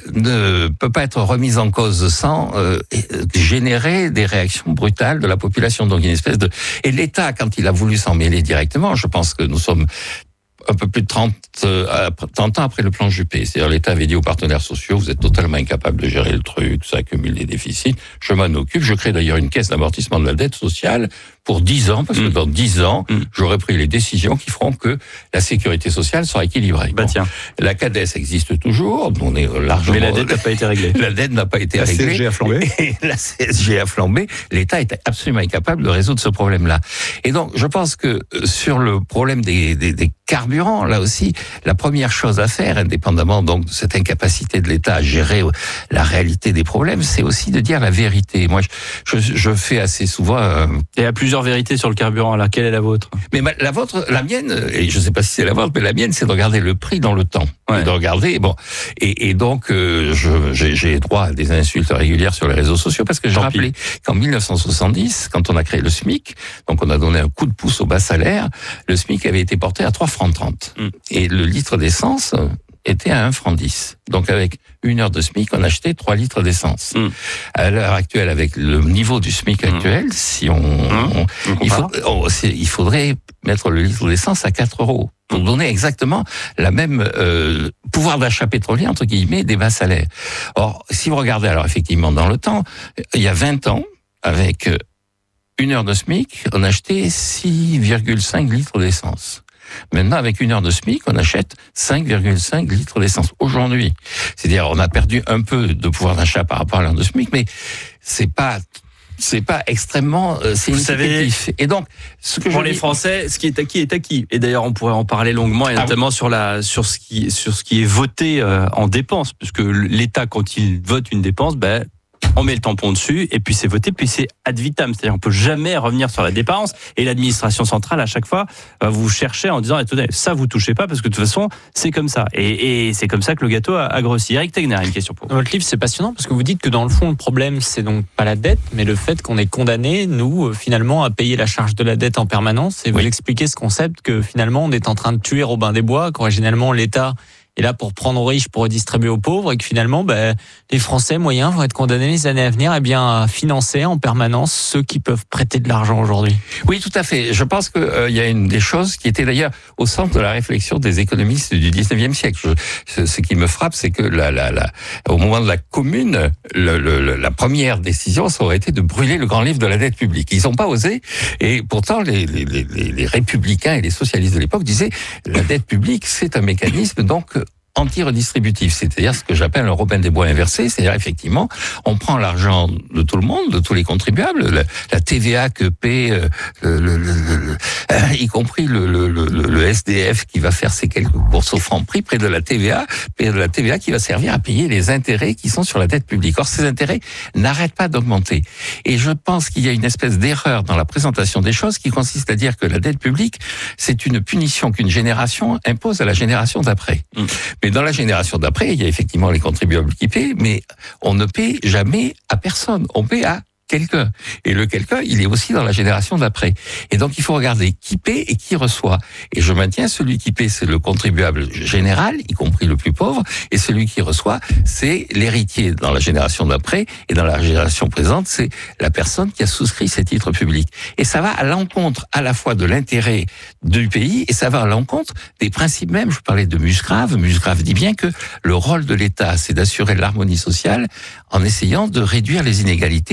ne peut pas être remise en cause sans euh, générer des réactions brutales de la population. Donc, une espèce de... Et l'État, quand il a voulu s'en mêler directement, je pense que nous sommes un peu plus de trente, euh, trente ans après le plan Juppé. C'est-à-dire l'État avait dit aux partenaires sociaux, vous êtes totalement incapables de gérer le truc, ça accumule des déficits, je m'en occupe. Je crée d'ailleurs une caisse d'amortissement de la dette sociale pour dix ans, parce que dans dix ans, mmh. j'aurai pris les décisions qui feront que la sécurité sociale sera équilibrée. Bah tiens. Bon, la CADES existe toujours, on est largement... Mais la dette n'a pas été réglée. La dette n'a pas été la réglée. La C S G a flambé. Et la C S G a flambé. L'État était absolument incapable de résoudre ce problème-là. Et donc, je pense que sur le problème des, des, des carburants, là aussi, la première chose à faire, indépendamment donc de cette incapacité de l'État à gérer la réalité des problèmes, c'est aussi de dire la vérité. Moi, je, je, je fais assez souvent... Euh, Et à plusieurs vérités sur le carburant, alors quelle est la vôtre ? Mais ma, la vôtre, la mienne, et je ne sais pas si c'est la vôtre, mais la mienne, c'est de regarder le prix dans le temps. Ouais. Et de regarder, bon, et, et donc euh, je, j'ai, j'ai droit à des insultes régulières sur les réseaux sociaux parce que je rappelais qu'en mille neuf cent soixante-dix, quand on a créé le SMIC, donc on a donné un coup de pouce au bas salaire, le SMIC avait été porté à trois francs trente. Mm. Et le litre d'essence était à un franc dix. Donc avec une heure de SMIC, on achetait trois litres d'essence. Mmh. À l'heure actuelle, avec le niveau du SMIC actuel, mmh. si on, mmh. on, il, faut, on il faudrait mettre le litre d'essence à quatre euros pour donner exactement la même euh, pouvoir d'achat pétrolier entre guillemets des bas salaires. Or, si vous regardez alors effectivement dans le temps, il y a vingt ans, avec une heure de SMIC, on achetait six virgule cinq litres d'essence. Maintenant, avec une heure de SMIC, on achète cinq virgule cinq litres d'essence aujourd'hui. C'est-à-dire, on a perdu un peu de pouvoir d'achat par rapport à l'heure de SMIC, mais c'est pas, c'est pas extrêmement euh, significatif. Vous savez, et donc, ce que pour je les dis... Français, ce qui est acquis est acquis. Et d'ailleurs, on pourrait en parler longuement, et notamment ah oui. sur la, sur ce qui, sur ce qui est voté euh, en dépenses, puisque l'État, quand il vote une dépense, ben, on met le tampon dessus et puis c'est voté, puis c'est ad vitam. C'est-à-dire on peut jamais revenir sur la dépense et l'administration centrale à chaque fois va vous chercher en disant attendez, ça vous touchez pas parce que de toute façon c'est comme ça. Et, et c'est comme ça que le gâteau a, a grossi. Eric Tegner a une question pour vous. Dans votre livre, c'est passionnant parce que vous dites que dans le fond le problème c'est donc pas la dette, mais le fait qu'on est condamné nous finalement à payer la charge de la dette en permanence. Et vous oui. expliquez ce concept que finalement on est en train de tuer Robin des Bois, qu'originellement l'État est là pour prendre aux riches, pour redistribuer aux pauvres, et que finalement, ben, les Français moyens vont être condamnés les années à venir, eh bien, à financer en permanence ceux qui peuvent prêter de l'argent aujourd'hui. Oui, tout à fait. Je pense que euh, il y a une des choses qui était d'ailleurs au centre de la réflexion des économistes du dix-neuvième siècle. Je, ce, ce qui me frappe, c'est que la, la, la, au moment de la Commune, le, le, la première décision, ça aurait été de brûler le grand livre de la dette publique. Ils n'ont pas osé, et pourtant les, les, les, les républicains et les socialistes de l'époque disaient la dette publique, c'est un mécanisme donc anti-redistributif, c'est-à-dire ce que j'appelle un Robin des Bois inversé, c'est-à-dire effectivement, on prend l'argent de tout le monde, de tous les contribuables, la, la T V A que paie, euh, le, le, le, le, euh, y compris le, le, le, le S D F qui va faire ses quelques courses au franc prix près de la T V A, près de la T V A qui va servir à payer les intérêts qui sont sur la dette publique. Or, ces intérêts n'arrêtent pas d'augmenter. Et je pense qu'il y a une espèce d'erreur dans la présentation des choses qui consiste à dire que la dette publique, c'est une punition qu'une génération impose à la génération d'après. Mmh. Mais dans la génération d'après, il y a effectivement les contribuables qui paient, mais on ne paie jamais à personne. On paie à quelqu'un. Et le quelqu'un, il est aussi dans la génération d'après. Et donc, il faut regarder qui paie et qui reçoit. Et je maintiens, celui qui paie, c'est le contribuable général, y compris le plus pauvre, et celui qui reçoit, c'est l'héritier dans la génération d'après, et dans la génération présente, c'est la personne qui a souscrit ces titres publics. Et ça va à l'encontre à la fois de l'intérêt du pays, et ça va à l'encontre des principes mêmes. Je parlais de Musgrave. Musgrave dit bien que le rôle de l'État, c'est d'assurer l'harmonie sociale en essayant de réduire les inégalités conformément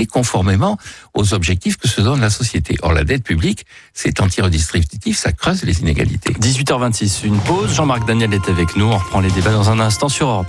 conformément aux objectifs que se donne la société. Or, la dette publique, c'est anti-redistributif, ça creuse les inégalités. dix-huit heures vingt-six, une pause. Jean-Marc Daniel est avec nous. On reprend les débats dans un instant sur Europe.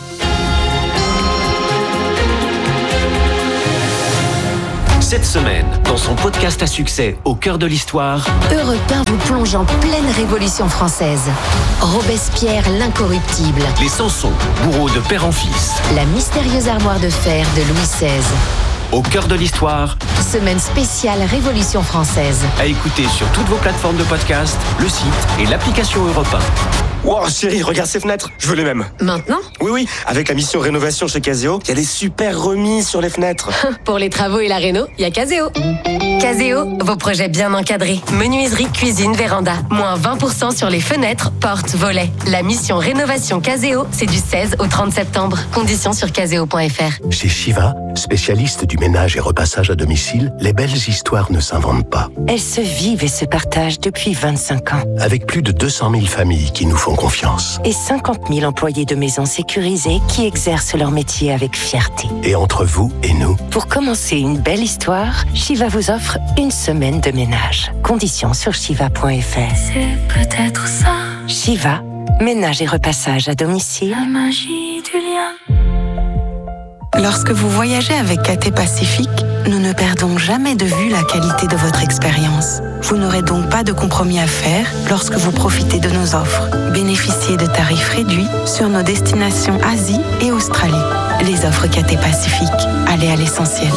Cette semaine, dans son podcast à succès Au cœur de l'histoire, Europe un vous plonge en pleine Révolution française. Robespierre l'incorruptible. les Samson, bourreaux de père en fils. La mystérieuse armoire de fer de Louis seize. Au cœur de l'histoire, Semaine spéciale Révolution française. à écouter sur toutes vos plateformes de podcast, le site et l'application Europe un. Wow, chérie, regarde ces fenêtres, je veux les mêmes. Maintenant ? Oui, oui, avec la mission rénovation chez Caseo, il y a des super remises sur les fenêtres. Pour les travaux et la réno, il y a Caseo. Caseo, vos projets bien encadrés. Menuiserie, cuisine, véranda. Moins vingt pour cent sur les fenêtres, portes, volets. La mission rénovation Caseo, c'est du seize au trente septembre. Conditions sur caseo point f r. Chez Shiva, spécialiste du ménage et repassage à domicile, les belles histoires ne s'inventent pas. Elles se vivent et se partagent depuis vingt-cinq ans. Avec plus de deux cent mille familles qui nous font confiance. Et cinquante mille employés de maisons sécurisées qui exercent leur métier avec fierté. Et entre vous et nous, Pour commencer une belle histoire, Shiva vous offre une semaine de ménage. Conditions sur shiva point f r. C'est peut-être ça. Shiva, ménage et repassage à domicile. La magie du lien. Lorsque vous voyagez avec Cathay Pacifique, nous ne perdons jamais de vue la qualité de votre expérience. Vous n'aurez donc pas de compromis à faire lorsque vous profitez de nos offres. Bénéficiez de tarifs réduits sur nos destinations Asie et Australie. Les offres Cathay Pacifique, allez à l'essentiel.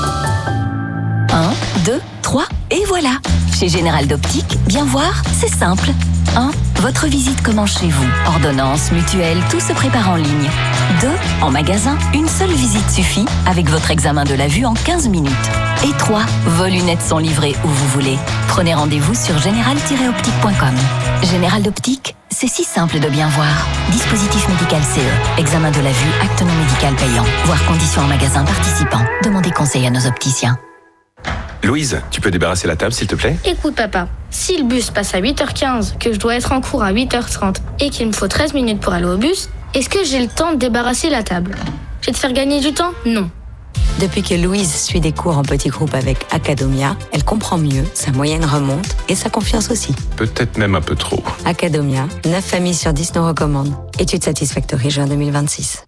un, deux, trois, et voilà. Chez Général d'Optique, bien voir, c'est simple. un. Votre visite commence chez vous. Ordonnance, mutuelle, tout se prépare en ligne. deux. En magasin, une seule visite suffit avec votre examen de la vue en quinze minutes. Et trois. Vos lunettes sont livrées où vous voulez. Prenez rendez-vous sur général tiret optique point com. Général d'Optique, c'est si simple de bien voir. Dispositif médical C E. Examen de la vue, acte non médical payant. Voir conditions en magasin participant. Demandez conseil à nos opticiens. Louise, tu peux débarrasser la table, s'il te plaît ? Écoute papa, si le bus passe à huit heures quinze, que je dois être en cours à huit heures trente et qu'il me faut treize minutes pour aller au bus, est-ce que j'ai le temps de débarrasser la table ? Je vais te faire gagner du temps ? Non. Depuis que Louise suit des cours en petit groupe avec Academia, elle comprend mieux, sa moyenne remonte et sa confiance aussi. Peut-être même un peu trop. Academia, neuf familles sur dix nous recommandent. Étude Satisfactory juin deux mille vingt-six.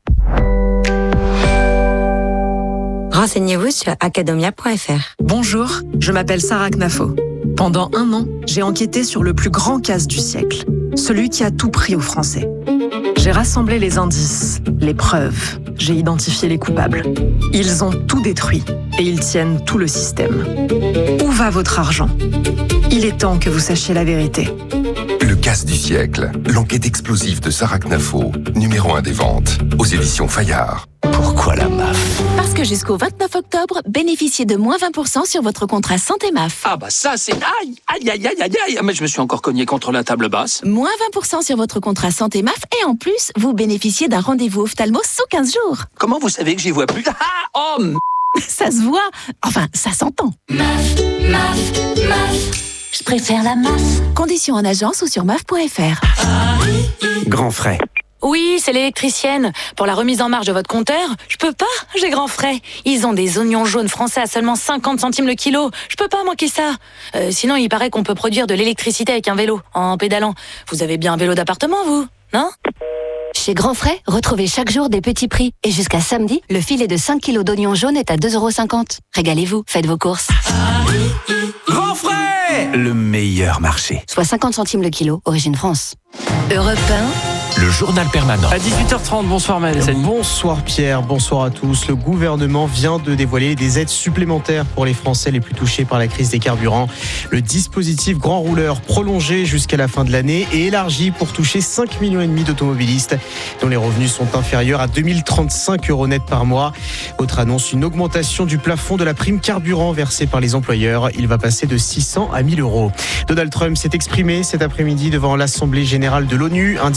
Renseignez-vous sur academia point f r. Bonjour, je m'appelle Sarah Knafo. Pendant un an, j'ai enquêté sur le plus grand casse du siècle, celui qui a tout pris aux Français. J'ai rassemblé les indices, les preuves, j'ai identifié les coupables. Ils ont tout détruit et ils tiennent tout le système. Où va votre argent ? Il est temps que vous sachiez la vérité. Le casse du siècle, l'enquête explosive de Sarah Knafo, numéro un des ventes, aux éditions Fayard. Pourquoi la M A F ? Parce que jusqu'au vingt-neuf octobre, bénéficiez de moins vingt pour cent sur votre contrat santé M A F. Ah bah ça c'est... Aïe, aïe, aïe, aïe, aïe, aïe. Mais je me suis encore cogné contre la table basse. Moins vingt pour cent sur votre contrat santé M A F et en plus, vous bénéficiez d'un rendez-vous ophtalmo sous quinze jours. Comment vous savez que j'y vois plus ? Ah, oh, m... Ça se voit. Enfin, ça s'entend. M A F, M A F, M A F. Je préfère la M A F. Conditions en agence ou sur M A F point f r. Grand frais. Oui, c'est l'électricienne. Pour la remise en marche de votre compteur, je peux pas, j'ai grand frais. Ils ont des oignons jaunes français à seulement cinquante centimes le kilo. Je peux pas manquer ça. Euh, sinon, il paraît qu'on peut produire de l'électricité avec un vélo, en pédalant. Vous avez bien un vélo d'appartement, vous, non ? Chez Grand Frais, retrouvez chaque jour des petits prix. Et jusqu'à samedi, le filet de cinq kilos d'oignons jaunes est à deux euros cinquante. Régalez-vous, faites vos courses. Grand frais ! Le meilleur marché. Soit cinquante centimes le kilo, origine France. Europe un. Le journal permanent. À dix-huit heures trente, bonsoir Maël. Bonsoir Pierre, bonsoir à tous. Le gouvernement vient de dévoiler des aides supplémentaires pour les Français les plus touchés par la crise des carburants. Le dispositif Grand Rouleur prolongé jusqu'à la fin de l'année et élargi pour toucher cinq millions et demi d'automobilistes dont les revenus sont inférieurs à deux mille trente-cinq euros net par mois. Autre annonce, une augmentation du plafond de la prime carburant versée par les employeurs. Il va passer de six cents à mille euros. Donald Trump s'est exprimé cet après-midi devant l'Assemblée générale de l'ONU. Un discours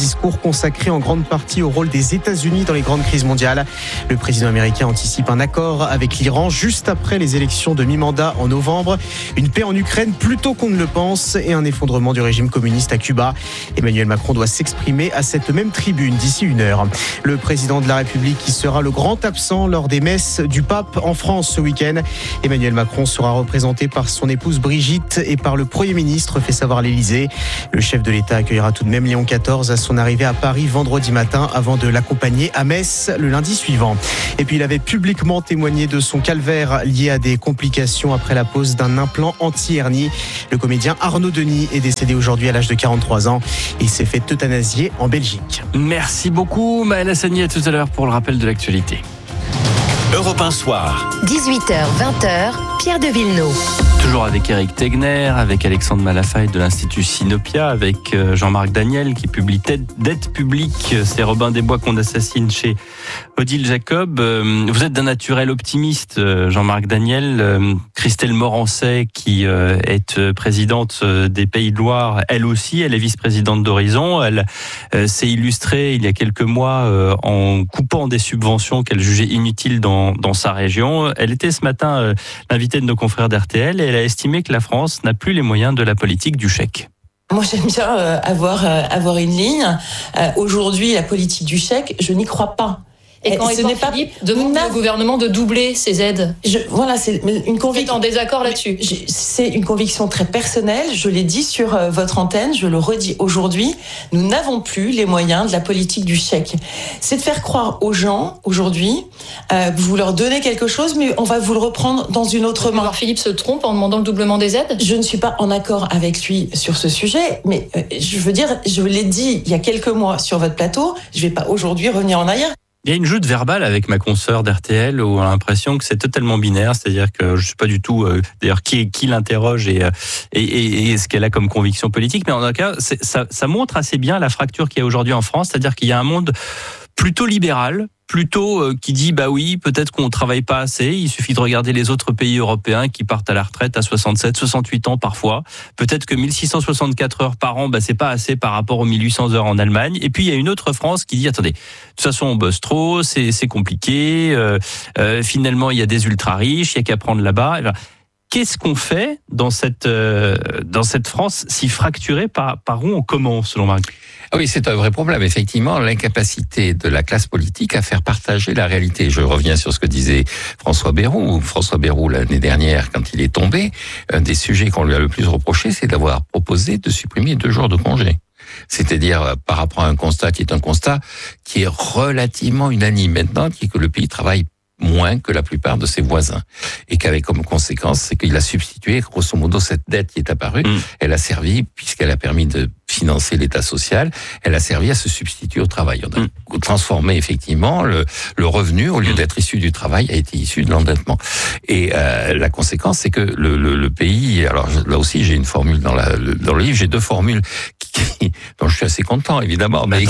consacré en grande partie au rôle des États-Unis dans les grandes crises mondiales. Le président américain anticipe un accord avec l'Iran juste après les élections de mi-mandat en novembre. Une paix en Ukraine plus tôt qu'on ne le pense et un effondrement du régime communiste à Cuba. Emmanuel Macron doit s'exprimer à cette même tribune d'ici une heure. Le président de la République qui sera le grand absent lors des messes du pape en France ce week-end. Emmanuel Macron sera représenté par son épouse Brigitte et par le Premier ministre, fait savoir l'Élysée. Le chef de l'État accueillera tout de même Léon quatorze à son arrivée à Paris vendredi matin avant de l'accompagner à Metz le lundi suivant. Et puis il avait publiquement témoigné de son calvaire lié à des complications après la pose d'un implant anti-hernie. Le comédien Arnaud Denis est décédé aujourd'hui à l'âge de quarante-trois ans. Il s'est fait euthanasier en Belgique. Merci beaucoup Maëlle Assani, à tout à l'heure pour le rappel de l'actualité. Europe un soir. dix-huit heures vingt, Pierre de Villeneuve. Toujours avec Eric Tegner, avec Alexandre Malafaille de l'Institut Sinopia, avec Jean-Marc Daniel qui publie Dette publique, c'est Robin des Bois qu'on assassine chez Odile Jacob. Vous êtes d'un naturel optimiste, Jean-Marc Daniel. Christelle Morancet, qui est présidente des Pays de Loire, elle aussi, elle est vice-présidente d'Horizon. Elle s'est illustrée il y a quelques mois en coupant des subventions qu'elle jugeait inutiles dans, dans sa région. Elle était ce matin l'invitée de nos confrères d'R T L et elle a estimé que la France n'a plus les moyens de la politique du chèque. Moi, j'aime bien euh, avoir, euh, avoir une ligne. Euh, aujourd'hui, la politique du chèque, je n'y crois pas. Et quand Édouard Philippe demande au gouvernement de doubler ses aides, je, voilà, c'est une conviction en désaccord là-dessus. C'est une conviction très personnelle. Je l'ai dit sur euh, votre antenne, je le redis aujourd'hui. Nous n'avons plus les moyens de la politique du chèque. C'est de faire croire aux gens aujourd'hui euh, que vous leur donnez quelque chose, mais on va vous le reprendre dans une autre main. Édouard Philippe se trompe en demandant le doublement des aides. Je ne suis pas en accord avec lui sur ce sujet, mais euh, je veux dire, je l'ai dit il y a quelques mois sur votre plateau. Je ne vais pas aujourd'hui revenir en arrière. Il y a une joute verbale avec ma consoeur d'R T L où on a l'impression que c'est totalement binaire, c'est-à-dire que je sais pas du tout euh, d'ailleurs qui qui l'interroge et, et, et, et ce qu'elle a comme conviction politique, mais en tout cas ça, ça montre assez bien la fracture qu'il y a aujourd'hui en France, c'est-à-dire qu'il y a un monde plutôt libéral, plutôt euh, qui dit bah oui, peut-être qu'on travaille pas assez, il suffit de regarder les autres pays européens qui partent à la retraite à soixante-sept, soixante-huit ans parfois. Peut-être que mille six cent soixante-quatre heures par an, bah c'est pas assez par rapport aux mille huit cents heures en Allemagne. Et puis il y a une autre France qui dit attendez, de toute façon on bosse trop, c'est c'est compliqué, euh, euh, finalement il y a des ultra riches, il y a qu'à prendre là-bas. Et ben, qu'est-ce qu'on fait dans cette euh, dans cette France si fracturée? Par par où on commence selon Marc? Ah oui, c'est un vrai problème. Effectivement, l'incapacité de la classe politique à faire partager la réalité. Je reviens sur ce que disait François Bayrou. François Bayrou, l'année dernière, quand il est tombé, un des sujets qu'on lui a le plus reproché, c'est d'avoir proposé de supprimer deux jours de congé. C'est-à-dire par rapport à un constat qui est un constat qui est relativement unanime maintenant, qui est que le pays travaille moins que la plupart de ses voisins. Et qu'avec comme conséquence, c'est qu'il a substitué, grosso modo, cette dette qui est apparue, mmh. elle a servi, puisqu'elle a permis de financer l'État social, elle a servi à se substituer au travail. On a mmh. transformé effectivement le, le revenu, au lieu d'être issu du travail, a été issu de l'endettement. Et euh, la conséquence, c'est que le, le, le pays, alors là aussi j'ai une formule dans, la, le, dans le livre, j'ai deux formules qui, dont je suis assez content, évidemment. Mais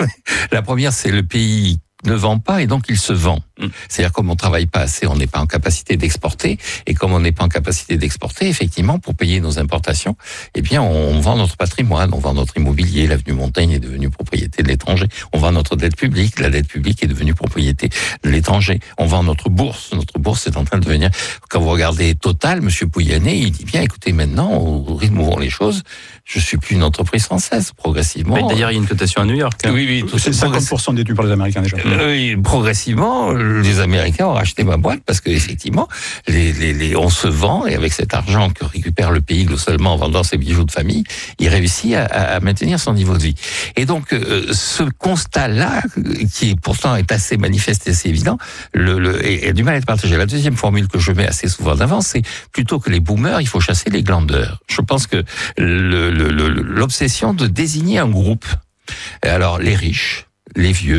la première, c'est le pays ne vend pas et donc il se vend. C'est-à-dire comme on travaille pas assez, on n'est pas en capacité d'exporter et comme on n'est pas en capacité d'exporter, effectivement, pour payer nos importations, eh bien on vend notre patrimoine, on vend notre immobilier, l'avenue Montaigne est devenue propriété de l'étranger, on vend notre dette publique, la dette publique est devenue propriété de l'étranger, on vend notre bourse, notre bourse est en train de devenir, quand vous regardez Total, monsieur Pouyanné, il dit bien écoutez maintenant, au rythme où vont les choses, je suis plus une entreprise française, progressivement. Mais d'ailleurs, il y a une cotation à New York. Hein. Oui, oui, tout c'est cinquante pour cent détenu par les Américains déjà. Euh, progressivement, les Américains ont racheté ma boîte parce que effectivement, les, les, les, on se vend et avec cet argent que récupère le pays seulement en vendant ses bijoux de famille, il réussit à, à maintenir son niveau de vie. Et donc, euh, ce constat-là, qui pourtant est assez manifeste et assez évident, le, le, est, est du mal à être partagé. La deuxième formule que je mets assez souvent d'avant, c'est plutôt que les boomers, il faut chasser les glandeurs. Je pense que le, le, le, l'obsession de désigner un groupe, alors les riches, les vieux,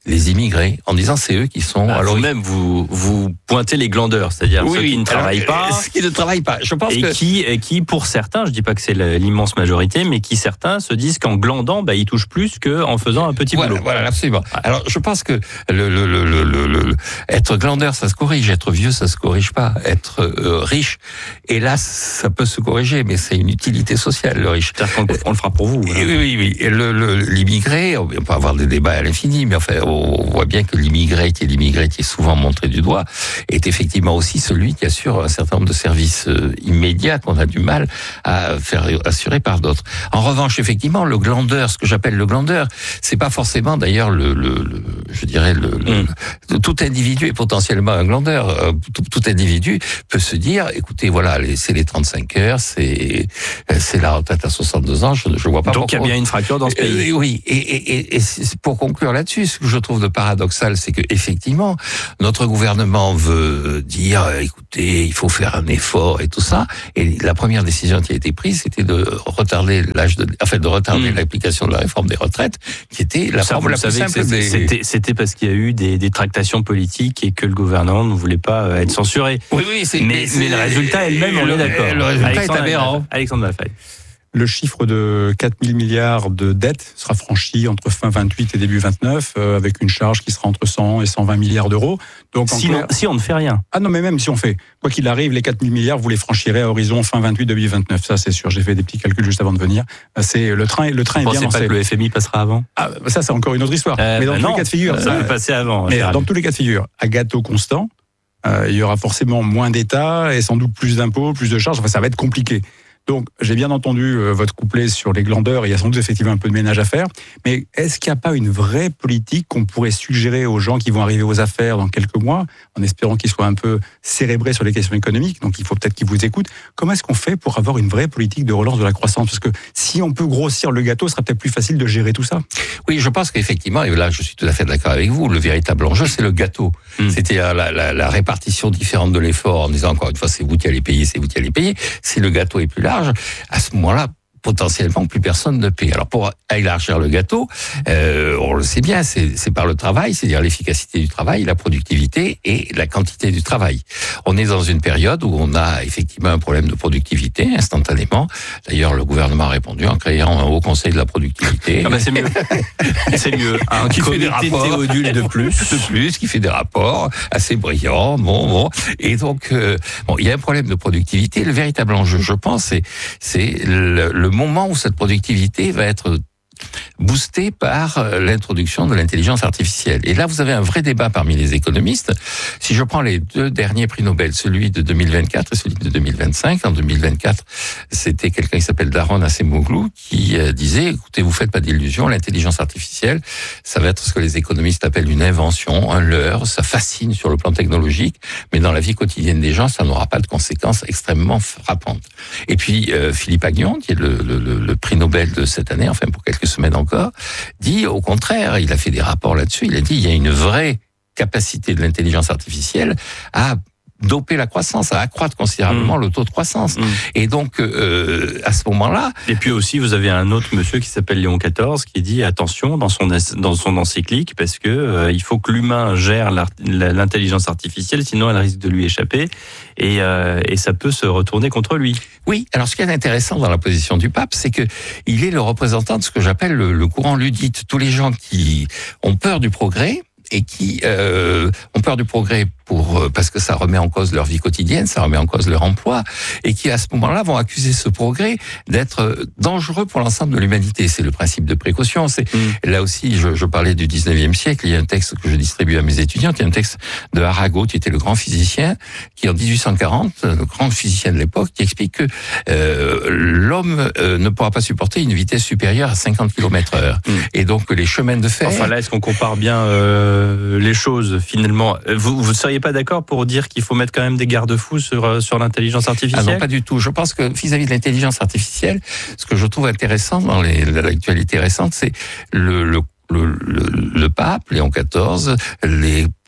les immigrés, en disant c'est eux qui sont... Bah, alors vous-même, vous, vous pointez les glandeurs, c'est-à-dire oui, ceux qui ne travaillent alors, pas. Ceux qui ne travaillent pas. Je pense et que... qui, et qui, pour certains, je dis pas que c'est l'immense majorité, mais qui certains se disent qu'en glandant, bah, ils touchent plus qu'en faisant un petit voilà, boulot. Voilà, absolument. Alors, je pense que le, le, le, le, le, le être glandeur, ça se corrige. Être vieux, ça se corrige pas. Être euh, riche, hélas, ça peut se corriger, mais c'est une utilité sociale, le riche. C'est-à-dire qu'on on le fera pour vous. Voilà. Oui, oui, oui. Et le, le, l'immigré, on peut avoir des débats à l'infini, mais enfin, on voit bien que l'immigré, qui est l'immigré qui est souvent montré du doigt, est effectivement aussi celui qui assure un certain nombre de services euh, immédiats qu'on a du mal à faire assurer par d'autres. En revanche, effectivement, le glandeur, ce que j'appelle le glandeur, c'est pas forcément d'ailleurs le, le, le je dirais le, le mm. tout individu est potentiellement un glandeur. Tout, tout individu peut se dire, écoutez, voilà, les, c'est les trente-cinq heures, c'est c'est la retraite à soixante-deux ans, je, je vois pas. Donc il y a bien une fracture dans ce pays. Euh, oui, et, et, et, et pour conclure là-dessus, ce que je trouve de paradoxal, c'est que effectivement, notre gouvernement veut dire, écoutez, il faut faire un effort et tout ça. Et la première décision qui a été prise, c'était de retarder l'âge de, en fait, de retarder mmh. l'application de la réforme des retraites, qui était la ça, forme la plus simple des... C'était, c'était parce qu'il y a eu des, des tractations politiques et que le gouvernement ne voulait pas être censuré. Oui, oui, c'est, mais, c'est, mais le résultat est le même, on est d'accord. Le résultat Alexandre est aberrant. Alexandre Malfaille. Le chiffre de quatre mille milliards de dettes sera franchi entre fin vingt-huit et début vingt-neuf, euh, avec une charge qui sera entre cent et cent vingt milliards d'euros. Donc, si, clair... on, si on ne fait rien. Ah non, mais même si on fait. Quoi qu'il arrive, les quatre mille milliards, vous les franchirez à horizon fin vingt-huit, début vingt-neuf. Ça, c'est sûr. J'ai fait des petits calculs juste avant de venir. C'est, le train, le train est bien lancé. Vous pensez pas que le F M I passera avant? Ah, ça, c'est encore une autre histoire. Euh, mais dans bah tous non, les cas de figure. Ça peut passer avant. Mais dans tous les cas de figure, à gâteau constant, euh, il y aura forcément moins d'État et sans doute plus d'impôts, plus de charges. Enfin, ça va être compliqué. Donc, j'ai bien entendu euh, votre couplet sur les glandeurs, il y a sans doute effectivement un peu de ménage à faire, mais est-ce qu'il n'y a pas une vraie politique qu'on pourrait suggérer aux gens qui vont arriver aux affaires dans quelques mois, en espérant qu'ils soient un peu cérébrés sur les questions économiques, donc il faut peut-être qu'ils vous écoutent. Comment est-ce qu'on fait pour avoir une vraie politique de relance de la croissance? Parce que si on peut grossir le gâteau, ce sera peut-être plus facile de gérer tout ça. Oui, je pense qu'effectivement, et là je suis tout à fait d'accord avec vous, le véritable enjeu c'est le gâteau. Mmh. C'était la, la, la répartition différente de l'effort, en disant encore une fois c'est vous qui allez payer, c'est vous qui allez payer. Si le gâteau est plus large, à ce moment-là, potentiellement, plus personne ne paie. Alors, pour élargir le gâteau, euh, on le sait bien, c'est, c'est par le travail, c'est-à-dire l'efficacité du travail, la productivité et la quantité du travail. On est dans une période où on a effectivement un problème de productivité, instantanément. D'ailleurs, le gouvernement a répondu en créant un haut conseil de la productivité. Ah bah c'est mieux. c'est mieux. Un qui fait des rapports Théodule de plus. De plus, qui fait des rapports assez brillants. Bon, bon. Et donc, euh, bon, il y a un problème de productivité. Le véritable enjeu, je pense, c'est, c'est le, le moment où cette productivité va être boostée par l'introduction de l'intelligence artificielle. Et là, vous avez un vrai débat parmi les économistes. Si je prends les deux derniers prix Nobel, celui de deux mille vingt-quatre et celui de deux mille vingt-cinq, en deux mille vingt-quatre, c'était quelqu'un qui s'appelle Daron Acemoglu qui disait, écoutez, vous faites pas d'illusions, l'intelligence artificielle, ça va être ce que les économistes appellent une invention, un leurre, ça fascine sur le plan technologique, mais dans la vie quotidienne des gens, ça n'aura pas de conséquences extrêmement frappantes. Et puis, euh, Philippe Aghion, qui est le, le, le prix Nobel de cette année, enfin pour quelques semaine encore, dit au contraire, il a fait des rapports là-dessus, il a dit il y a une vraie capacité de l'intelligence artificielle à doper la croissance, à accroître considérablement mmh. le taux de croissance. Mmh. Et donc, euh, à ce moment-là... Et puis aussi, vous avez un autre monsieur qui s'appelle Léon quatorze qui dit attention dans son, dans son encyclique, parce que euh, il faut que l'humain gère l'intelligence artificielle, sinon elle risque de lui échapper, et, euh, et ça peut se retourner contre lui. Oui, alors ce qui est intéressant dans la position du pape, c'est que il est le représentant de ce que j'appelle le, le courant luddite. Tous les gens qui ont peur du progrès, et qui euh, ont peur du progrès pour parce que ça remet en cause leur vie quotidienne, ça remet en cause leur emploi, et qui à ce moment-là vont accuser ce progrès d'être dangereux pour l'ensemble de l'humanité. C'est le principe de précaution. C'est mmh. là aussi, je, je parlais du dix-neuvième siècle. Il y a un texte que je distribue à mes étudiants, qui est un texte de Arago, qui était le grand physicien, qui en dix-huit cent quarante, le grand physicien de l'époque, qui explique que euh, l'homme euh, ne pourra pas supporter une vitesse supérieure à cinquante kilomètres heure. Mmh. Et donc les chemins de fer. Enfin là, est-ce qu'on compare bien euh, les choses finalement? Vous vous seriez pas d'accord pour dire qu'il faut mettre quand même des garde-fous sur sur l'intelligence artificielle? Ah non, pas du tout. Je pense que vis-à-vis de l'intelligence artificielle, ce que je trouve intéressant dans les, l'actualité récente, c'est le, le, le, le, le pape, Léon quatorze, les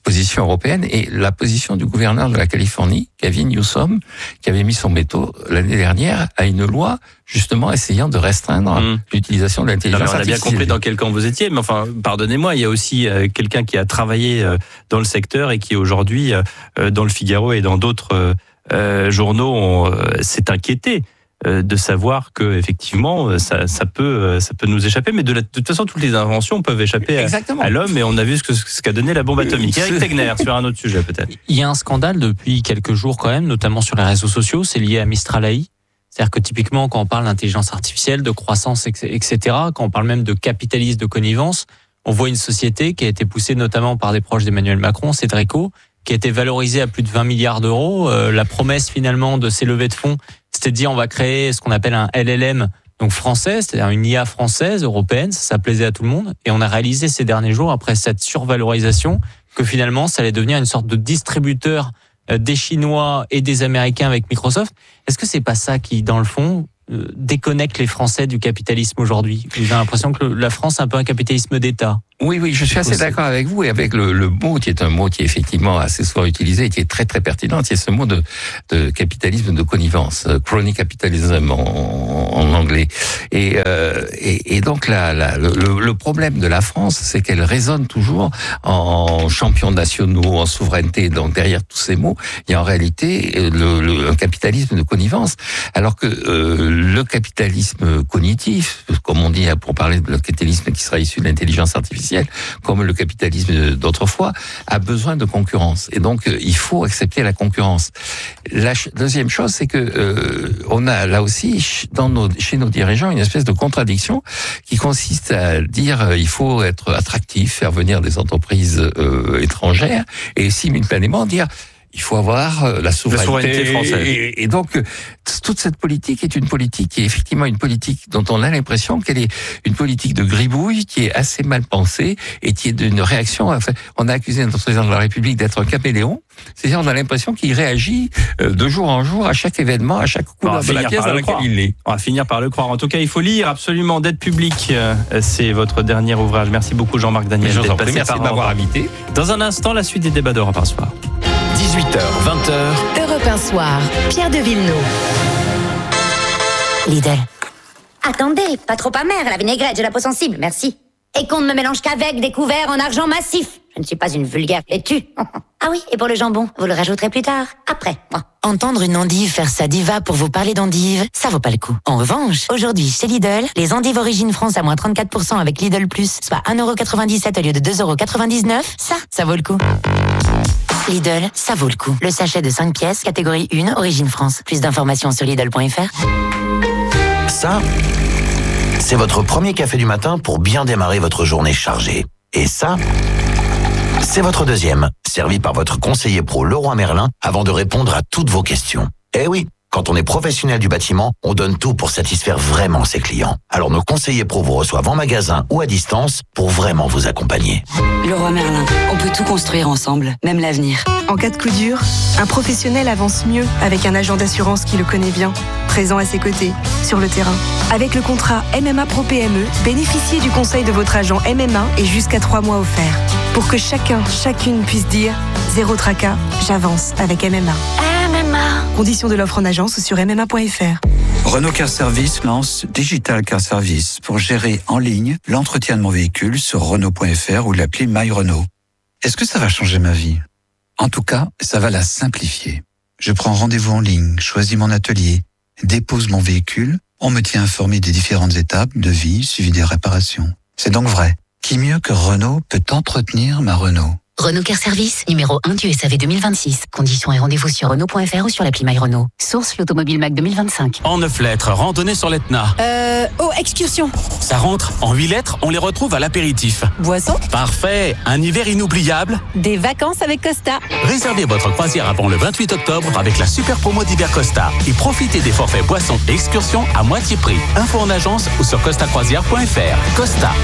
position européenne et la position du gouverneur de la Californie, Gavin Newsom, qui avait mis son veto l'année dernière à une loi justement essayant de restreindre mmh. l'utilisation de l'intelligence non, on artificielle. On a bien compris dans quel camp vous étiez, mais enfin, pardonnez-moi, il y a aussi euh, quelqu'un qui a travaillé euh, dans le secteur et qui aujourd'hui, euh, dans le Figaro et dans d'autres euh, journaux, on, euh, s'est inquiété de savoir que effectivement ça, ça peut ça peut nous échapper, mais de, la, de toute façon toutes les inventions peuvent échapper à, à l'homme, et on a vu ce que ce qu'a donné la bombe atomique. Eric Tegner sur un autre sujet peut-être. Il y a un scandale depuis quelques jours quand même, notamment sur les réseaux sociaux, c'est lié à Mistral A I. C'est-à-dire que typiquement quand on parle d'intelligence artificielle, de croissance, et cetera, quand on parle même de capitalisme, de connivence, on voit une société qui a été poussée notamment par des proches d'Emmanuel Macron, Cédrico, qui a été valorisée à plus de vingt milliards d'euros. Euh, la promesse finalement de ces levées de fonds, c'était de dire on va créer ce qu'on appelle un L L M, donc français, c'est-à-dire une I A française, européenne, ça, ça plaisait à tout le monde. Et on a réalisé ces derniers jours, après cette survalorisation, que finalement ça allait devenir une sorte de distributeur des Chinois et des Américains avec Microsoft. Est-ce que c'est pas ça qui, dans le fond, euh, déconnecte les Français du capitalisme aujourd'hui? J'ai l'impression que la France est un peu un capitalisme d'État. Oui, oui, je suis assez d'accord avec vous et avec le, le mot qui est un mot qui est effectivement assez souvent utilisé et qui est très très pertinent, qui est ce mot de, de capitalisme de connivence, crony capitalism en, en anglais. Et, euh, et, et donc la, la, le, le problème de la France, c'est qu'elle résonne toujours en champions nationaux, en souveraineté. Donc derrière tous ces mots, il y a en réalité le, le, un capitalisme de connivence, alors que euh, le capitalisme cognitif, comme on dit pour parler de le capitalisme qui sera issu de l'intelligence artificielle, comme le capitalisme d'autrefois, a besoin de concurrence. Et donc, euh, il faut accepter la concurrence. La ch- deuxième chose, c'est que euh, on a là aussi, dans nos, chez nos dirigeants, une espèce de contradiction qui consiste à dire euh, il faut être attractif, faire venir des entreprises euh, étrangères, et simultanément dire il faut avoir la souveraineté, la souveraineté française. Et, et donc, toute cette politique est une politique qui est effectivement une politique dont on a l'impression qu'elle est une politique de gribouille, qui est assez mal pensée et qui est d'une réaction. Enfin, on a accusé notre président de la République d'être un caméléon. C'est-à-dire, on a l'impression qu'il réagit de jour en jour à chaque événement, à chaque couleur de la pièce dans laquelle il est. On va finir par le croire. En tout cas, il faut lire absolument Dette publique. C'est votre dernier ouvrage. Merci beaucoup, Jean-Marc Daniel. Je vous en prie, merci de m'avoir invité. Dans un instant, la suite des débats d'Europe un soir. dix-huit heures, vingt heures. Europe un soir, Pierre de Villeneuve. Lidl. Attendez, pas trop amère, la vinaigrette, j'ai la peau sensible, merci. Et qu'on ne me mélange qu'avec des couverts en argent massif. Je ne suis pas une vulgaire laitue. Ah oui, et pour le jambon, vous le rajouterez plus tard, après, moi. Entendre une endive faire sa diva pour vous parler d'endive, ça vaut pas le coup. En revanche, aujourd'hui, chez Lidl, les endives Origine France à moins trente-quatre pour cent avec Lidl Plus, soit un euro quatre-vingt-dix-sept au lieu de deux euros quatre-vingt-dix-neuf, ça, ça vaut le coup. Lidl, ça vaut le coup. Le sachet de cinq pièces, catégorie un, Origine France. Plus d'informations sur Lidl point F R. Ça, c'est votre premier café du matin pour bien démarrer votre journée chargée. Et ça, c'est votre deuxième, servi par votre conseiller pro Leroy Merlin avant de répondre à toutes vos questions. Eh oui, quand on est professionnel du bâtiment, on donne tout pour satisfaire vraiment ses clients. Alors nos conseillers pro vous reçoivent en magasin ou à distance pour vraiment vous accompagner. Leroy Merlin, on peut tout construire ensemble, même l'avenir. En cas de coup dur, un professionnel avance mieux avec un agent d'assurance qui le connaît bien, présent à ses côtés, sur le terrain. Avec le contrat M M A Pro P M E, bénéficiez du conseil de votre agent M M A et jusqu'à trois mois offerts. Pour que chacun, chacune puisse dire « Zéro tracas, j'avance avec M M A ». M M A. Conditions de l'offre en agence ou sur m m a point f r. Renault Car Service lance Digital Car Service pour gérer en ligne l'entretien de mon véhicule sur Renault point F R ou l'appli My Renault. Est-ce que ça va changer ma vie ? En tout cas, ça va la simplifier. Je prends rendez-vous en ligne, choisis mon atelier, dépose mon véhicule, on me tient informé des différentes étapes de vie suivi des réparations. C'est donc vrai. Qui mieux que Renault peut entretenir ma Renault ? Renault Car Service, numéro un du S A V deux mille vingt-six. Conditions et rendez-vous sur Renault point F R ou sur l'appli My Renault. Source l'Automobile Mac deux mille vingt-cinq. En neuf lettres, randonnée sur l'Etna. Euh, oh, excursion. Ça rentre. En huit lettres, on les retrouve à l'apéritif. Boisson. Parfait. Un hiver inoubliable. Des vacances avec Costa. Réservez votre croisière avant le vingt-huit octobre avec la super promo d'hiver Costa. Et profitez des forfaits boissons et excursions à moitié prix. Info en agence ou sur costa croisière point F R. Costa.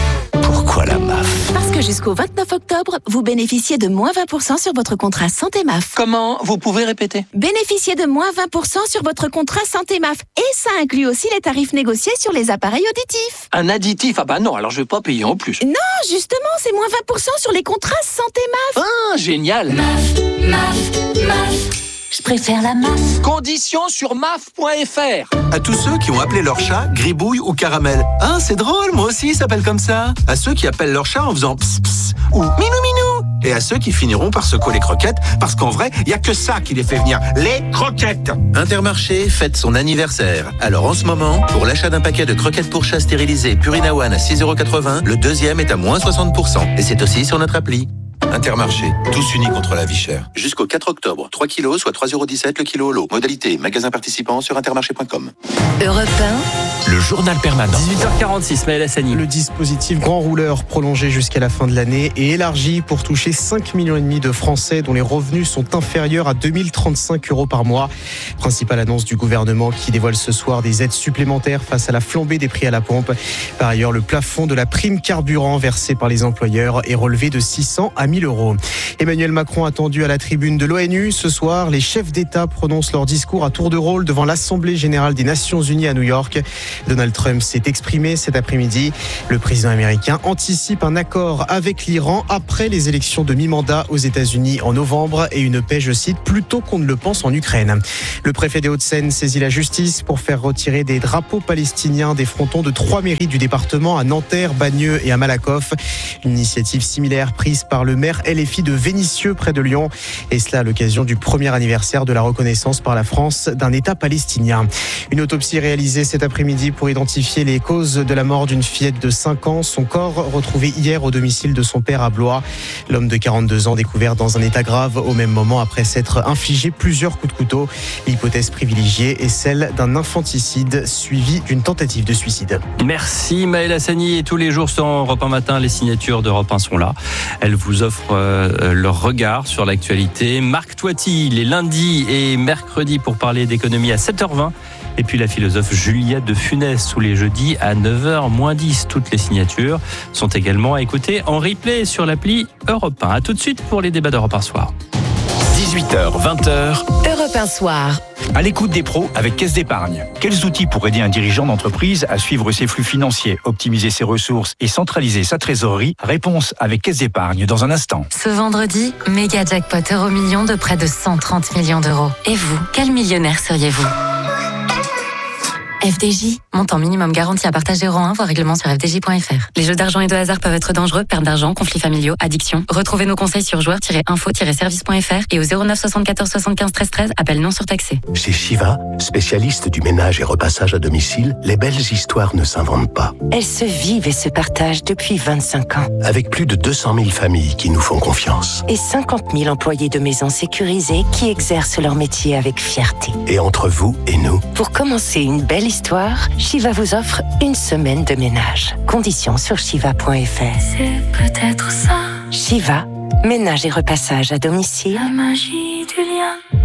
Pourquoi la M A F? Parce que jusqu'au vingt-neuf octobre, vous bénéficiez de moins vingt pour cent sur votre contrat Santé M A F. Comment? Vous pouvez répéter? Bénéficiez de moins vingt pour cent sur votre contrat Santé M A F. Et ça inclut aussi les tarifs négociés sur les appareils auditifs. Un additif? Ah bah non, alors je vais pas payer en plus. Non, justement, c'est moins vingt pour cent sur les contrats Santé M A F. Ah, génial. M A F, M A F, M A F. Je préfère la M A F. Conditions sur M A F point F R. À tous ceux qui ont appelé leur chat Gribouille ou Caramel. Ah, c'est drôle, moi aussi, il s'appelle comme ça. À ceux qui appellent leur chat en faisant ps ps ou minou minou. Et à ceux qui finiront par se coller croquettes, parce qu'en vrai, il n'y a que ça qui les fait venir, les croquettes. Intermarché fête son anniversaire. Alors en ce moment, pour l'achat d'un paquet de croquettes pour chat stérilisées Purina One à six euros quatre-vingts, le deuxième est à moins soixante pour cent. Et c'est aussi sur notre appli. Intermarché, tous unis contre la vie chère. Jusqu'au quatre octobre, trois kilos, soit trois euros dix-sept le kilo au lot. Modalité, magasin participant sur intermarché point com. Europe un, le journal permanent. dix-huit heures quarante-six, Maël Hassani. Le dispositif Grand Rouleur prolongé jusqu'à la fin de l'année est élargi pour toucher cinq millions et demi de Français dont les revenus sont inférieurs à deux mille trente-cinq euros par mois. Principale annonce du gouvernement qui dévoile ce soir des aides supplémentaires face à la flambée des prix à la pompe. Par ailleurs, le plafond de la prime carburant versée par les employeurs est relevé de six cents à mille euros. Emmanuel Macron attendu à la tribune de l'ONU. Ce soir, les chefs d'État prononcent leur discours à tour de rôle devant l'Assemblée générale des Nations unies à New York. Donald Trump s'est exprimé cet après-midi. Le président américain anticipe un accord avec l'Iran après les élections de mi-mandat aux États-Unis en novembre et une paix, je cite, plus tôt qu'on ne le pense en Ukraine. Le préfet des Hauts-de-Seine saisit la justice pour faire retirer des drapeaux palestiniens des frontons de trois mairies du département à Nanterre, Bagneux et à Malakoff. Une initiative similaire prise par le maire L F I de Vénissieux près de Lyon. Et cela à l'occasion du premier anniversaire de la reconnaissance par la France d'un État palestinien. Une autopsie réalisée cet après-midi pour identifier les causes de la mort d'une fillette de cinq ans. Son corps retrouvé hier au domicile de son père à Blois. L'homme de quarante-deux ans découvert dans un état grave au même moment après s'être infligé plusieurs coups de couteau. L'hypothèse privilégiée est celle d'un infanticide suivi d'une tentative de suicide. Merci Maël Hassani. Et tous les jours sur Europe un Matin, les signatures d'Europe un sont là. Elles vous offrent euh, leur regard sur l'actualité. Marc Toiti, les lundis et mercredis pour parler d'économie à sept heures vingt. Et puis la philosophe Juliette de Funès tous les jeudis à neuf heures moins dix. Toutes les signatures sont également à écouter en replay sur l'appli Europe un. A tout de suite pour les débats d'Europe un soir. dix-huit heures, vingt heures. Europe un soir. À l'écoute des pros avec Caisse d'Épargne. Quels outils pour aider un dirigeant d'entreprise à suivre ses flux financiers, optimiser ses ressources et centraliser sa trésorerie? Réponse avec Caisse d'Épargne dans un instant. Ce vendredi, méga jackpot euro million de près de cent trente millions d'euros. Et vous, quel millionnaire seriez-vous? F D J, montant minimum garanti à partager euro un, voire règlement sur f d j point f r. Les jeux d'argent et de hasard peuvent être dangereux, perte d'argent, conflits familiaux, addiction. Retrouvez nos conseils sur joueurs tiret info tiret service point f r et au zéro neuf soixante-quatorze soixante-quinze treize treize, appel non surtaxé. Chez Shiva, spécialiste du ménage et repassage à domicile, les belles histoires ne s'inventent pas. Elles se vivent et se partagent depuis vingt-cinq ans. Avec plus de deux cent mille familles qui nous font confiance. Et cinquante mille employés de maisons sécurisées qui exercent leur métier avec fierté. Et entre vous et nous, pour commencer une belle histoire, Shiva vous offre une semaine de ménage. Conditions sur shiva point f r. C'est peut-être ça. Shiva, ménage et repassage à domicile. La magie du lien.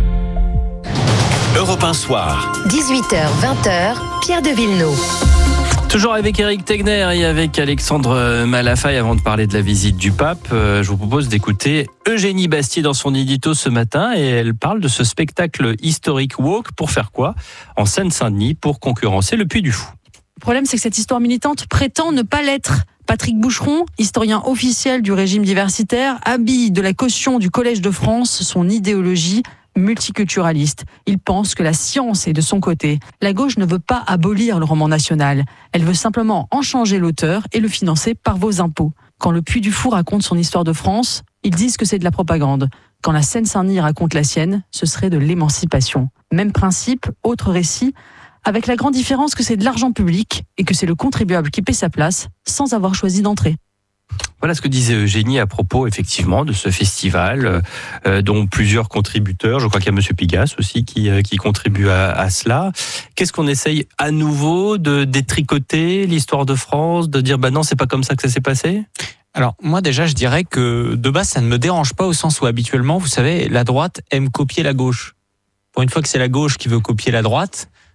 Europe un soir. dix-huit heures, vingt heures, Pierre de Villeneuve. Toujours avec Éric Tegner et avec Alexandre Malafaye avant de parler de la visite du pape. Je vous propose d'écouter Eugénie Bastier dans son édito ce matin et elle parle de ce spectacle historique woke pour faire quoi? En Seine-Saint-Denis pour concurrencer le Puy du Fou. Le problème, c'est que cette histoire militante prétend ne pas l'être. Patrick Boucheron, historien officiel du régime diversitaire, habille de la caution du Collège de France son idéologie multiculturaliste. Il pense que la science est de son côté. La gauche ne veut pas abolir le roman national. Elle veut simplement en changer l'auteur et le financer par vos impôts. Quand le Puy du Fou raconte son histoire de France, ils disent que c'est de la propagande. Quand la Seine-Saint-Denis raconte la sienne, ce serait de l'émancipation. Même principe, autre récit, avec la grande différence que c'est de l'argent public et que c'est le contribuable qui paie sa place sans avoir choisi d'entrer. Voilà ce que disait Eugénie à propos effectivement de ce festival euh, dont plusieurs contributeurs, je crois qu'il y a Monsieur Pigasse aussi qui, euh, qui contribue à, à cela. Qu'est-ce qu'on essaye à nouveau de détricoter l'histoire de France, de dire bah non c'est pas comme ça que ça s'est passé? Alors moi déjà je dirais que de base ça ne me dérange pas au sens où habituellement vous savez la droite aime copier la gauche. Pour une fois que c'est la gauche qui veut copier la droite,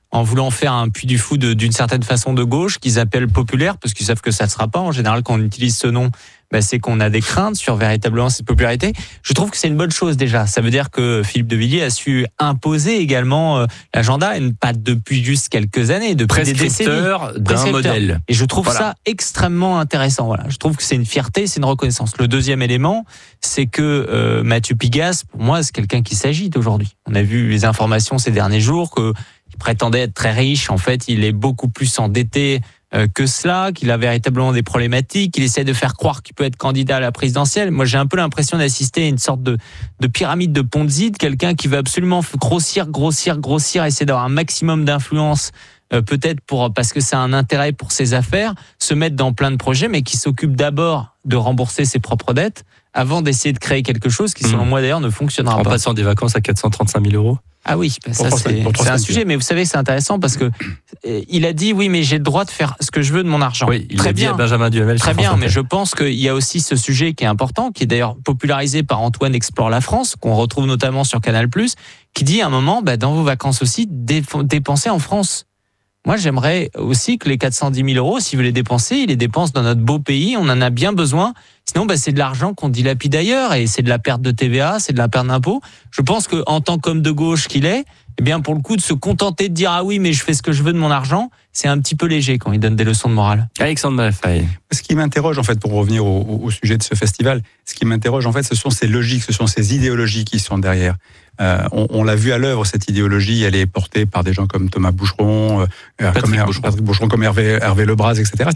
en voulant faire un puits du fou de, d'une certaine façon de gauche, qu'ils appellent populaire, parce qu'ils savent que ça ne sera pas. En général, quand on utilise ce nom, bah, c'est qu'on a des craintes sur véritablement cette popularité. Je trouve que c'est une bonne chose déjà. Ça veut dire que Philippe de Villiers a su imposer également euh, l'agenda, et pas depuis juste quelques années, depuis des décennies. Prescripteur d'un modèle. Et je trouve Voilà. ça extrêmement intéressant. Voilà. Je trouve que c'est une fierté, c'est une reconnaissance. Le deuxième élément, c'est que euh, Mathieu Pigasse, pour moi, c'est quelqu'un qui s'agite aujourd'hui. On a vu les informations ces derniers jours que il prétendait être très riche. En fait, il est beaucoup plus endetté euh, que cela, qu'il a véritablement des problématiques, qu'il essaie de faire croire qu'il peut être candidat à la présidentielle. Moi, j'ai un peu l'impression d'assister à une sorte de, de pyramide de Ponzi, de quelqu'un qui veut absolument grossir, grossir, grossir, essayer d'avoir un maximum d'influence, euh, peut-être pour parce que c'est un intérêt pour ses affaires, se mettre dans plein de projets, mais qui s'occupe d'abord de rembourser ses propres dettes avant d'essayer de créer quelque chose qui, selon mmh. moi d'ailleurs, ne fonctionnera en pas. En passant des vacances à quatre cent trente-cinq mille euros. Ah oui, bah ça c'est, c'est un sujet, mais vous savez, c'est intéressant parce que euh, il a dit oui, mais j'ai le droit de faire ce que je veux de mon argent. Oui, il Très l'a bien. dit à Benjamin Duhamel. Très bien, mais je pense qu'il y a aussi ce sujet qui est important, qui est d'ailleurs popularisé par Antoine Explore la France, qu'on retrouve notamment sur Canal plus, qui dit à un moment, bah, dans vos vacances aussi, dépensez en France. Moi, j'aimerais aussi que les quatre cent dix mille euros, si vous les dépensez, ils les dépensent dans notre beau pays, on en a bien besoin. Sinon, bah, c'est de l'argent qu'on dilapide ailleurs et c'est de la perte de T V A, c'est de la perte d'impôts. Je pense qu'en tant qu'homme de gauche qu'il est, eh bien, pour le coup, de se contenter de dire ah oui, mais je fais ce que je veux de mon argent, c'est un petit peu léger quand il donne des leçons de morale. Alexandre Malafaye. Ce qui m'interroge, en fait, pour revenir au, au sujet de ce festival, ce qui m'interroge, en fait, ce sont ces logiques, ce sont ces idéologies qui sont derrière. Euh, on, on l'a vu à l'œuvre, cette idéologie, elle est portée par des gens comme Thomas Boucheron, euh, Patrick, comme, Boucheron. Patrick Boucheron, comme Hervé, Hervé Lebras, et cetera,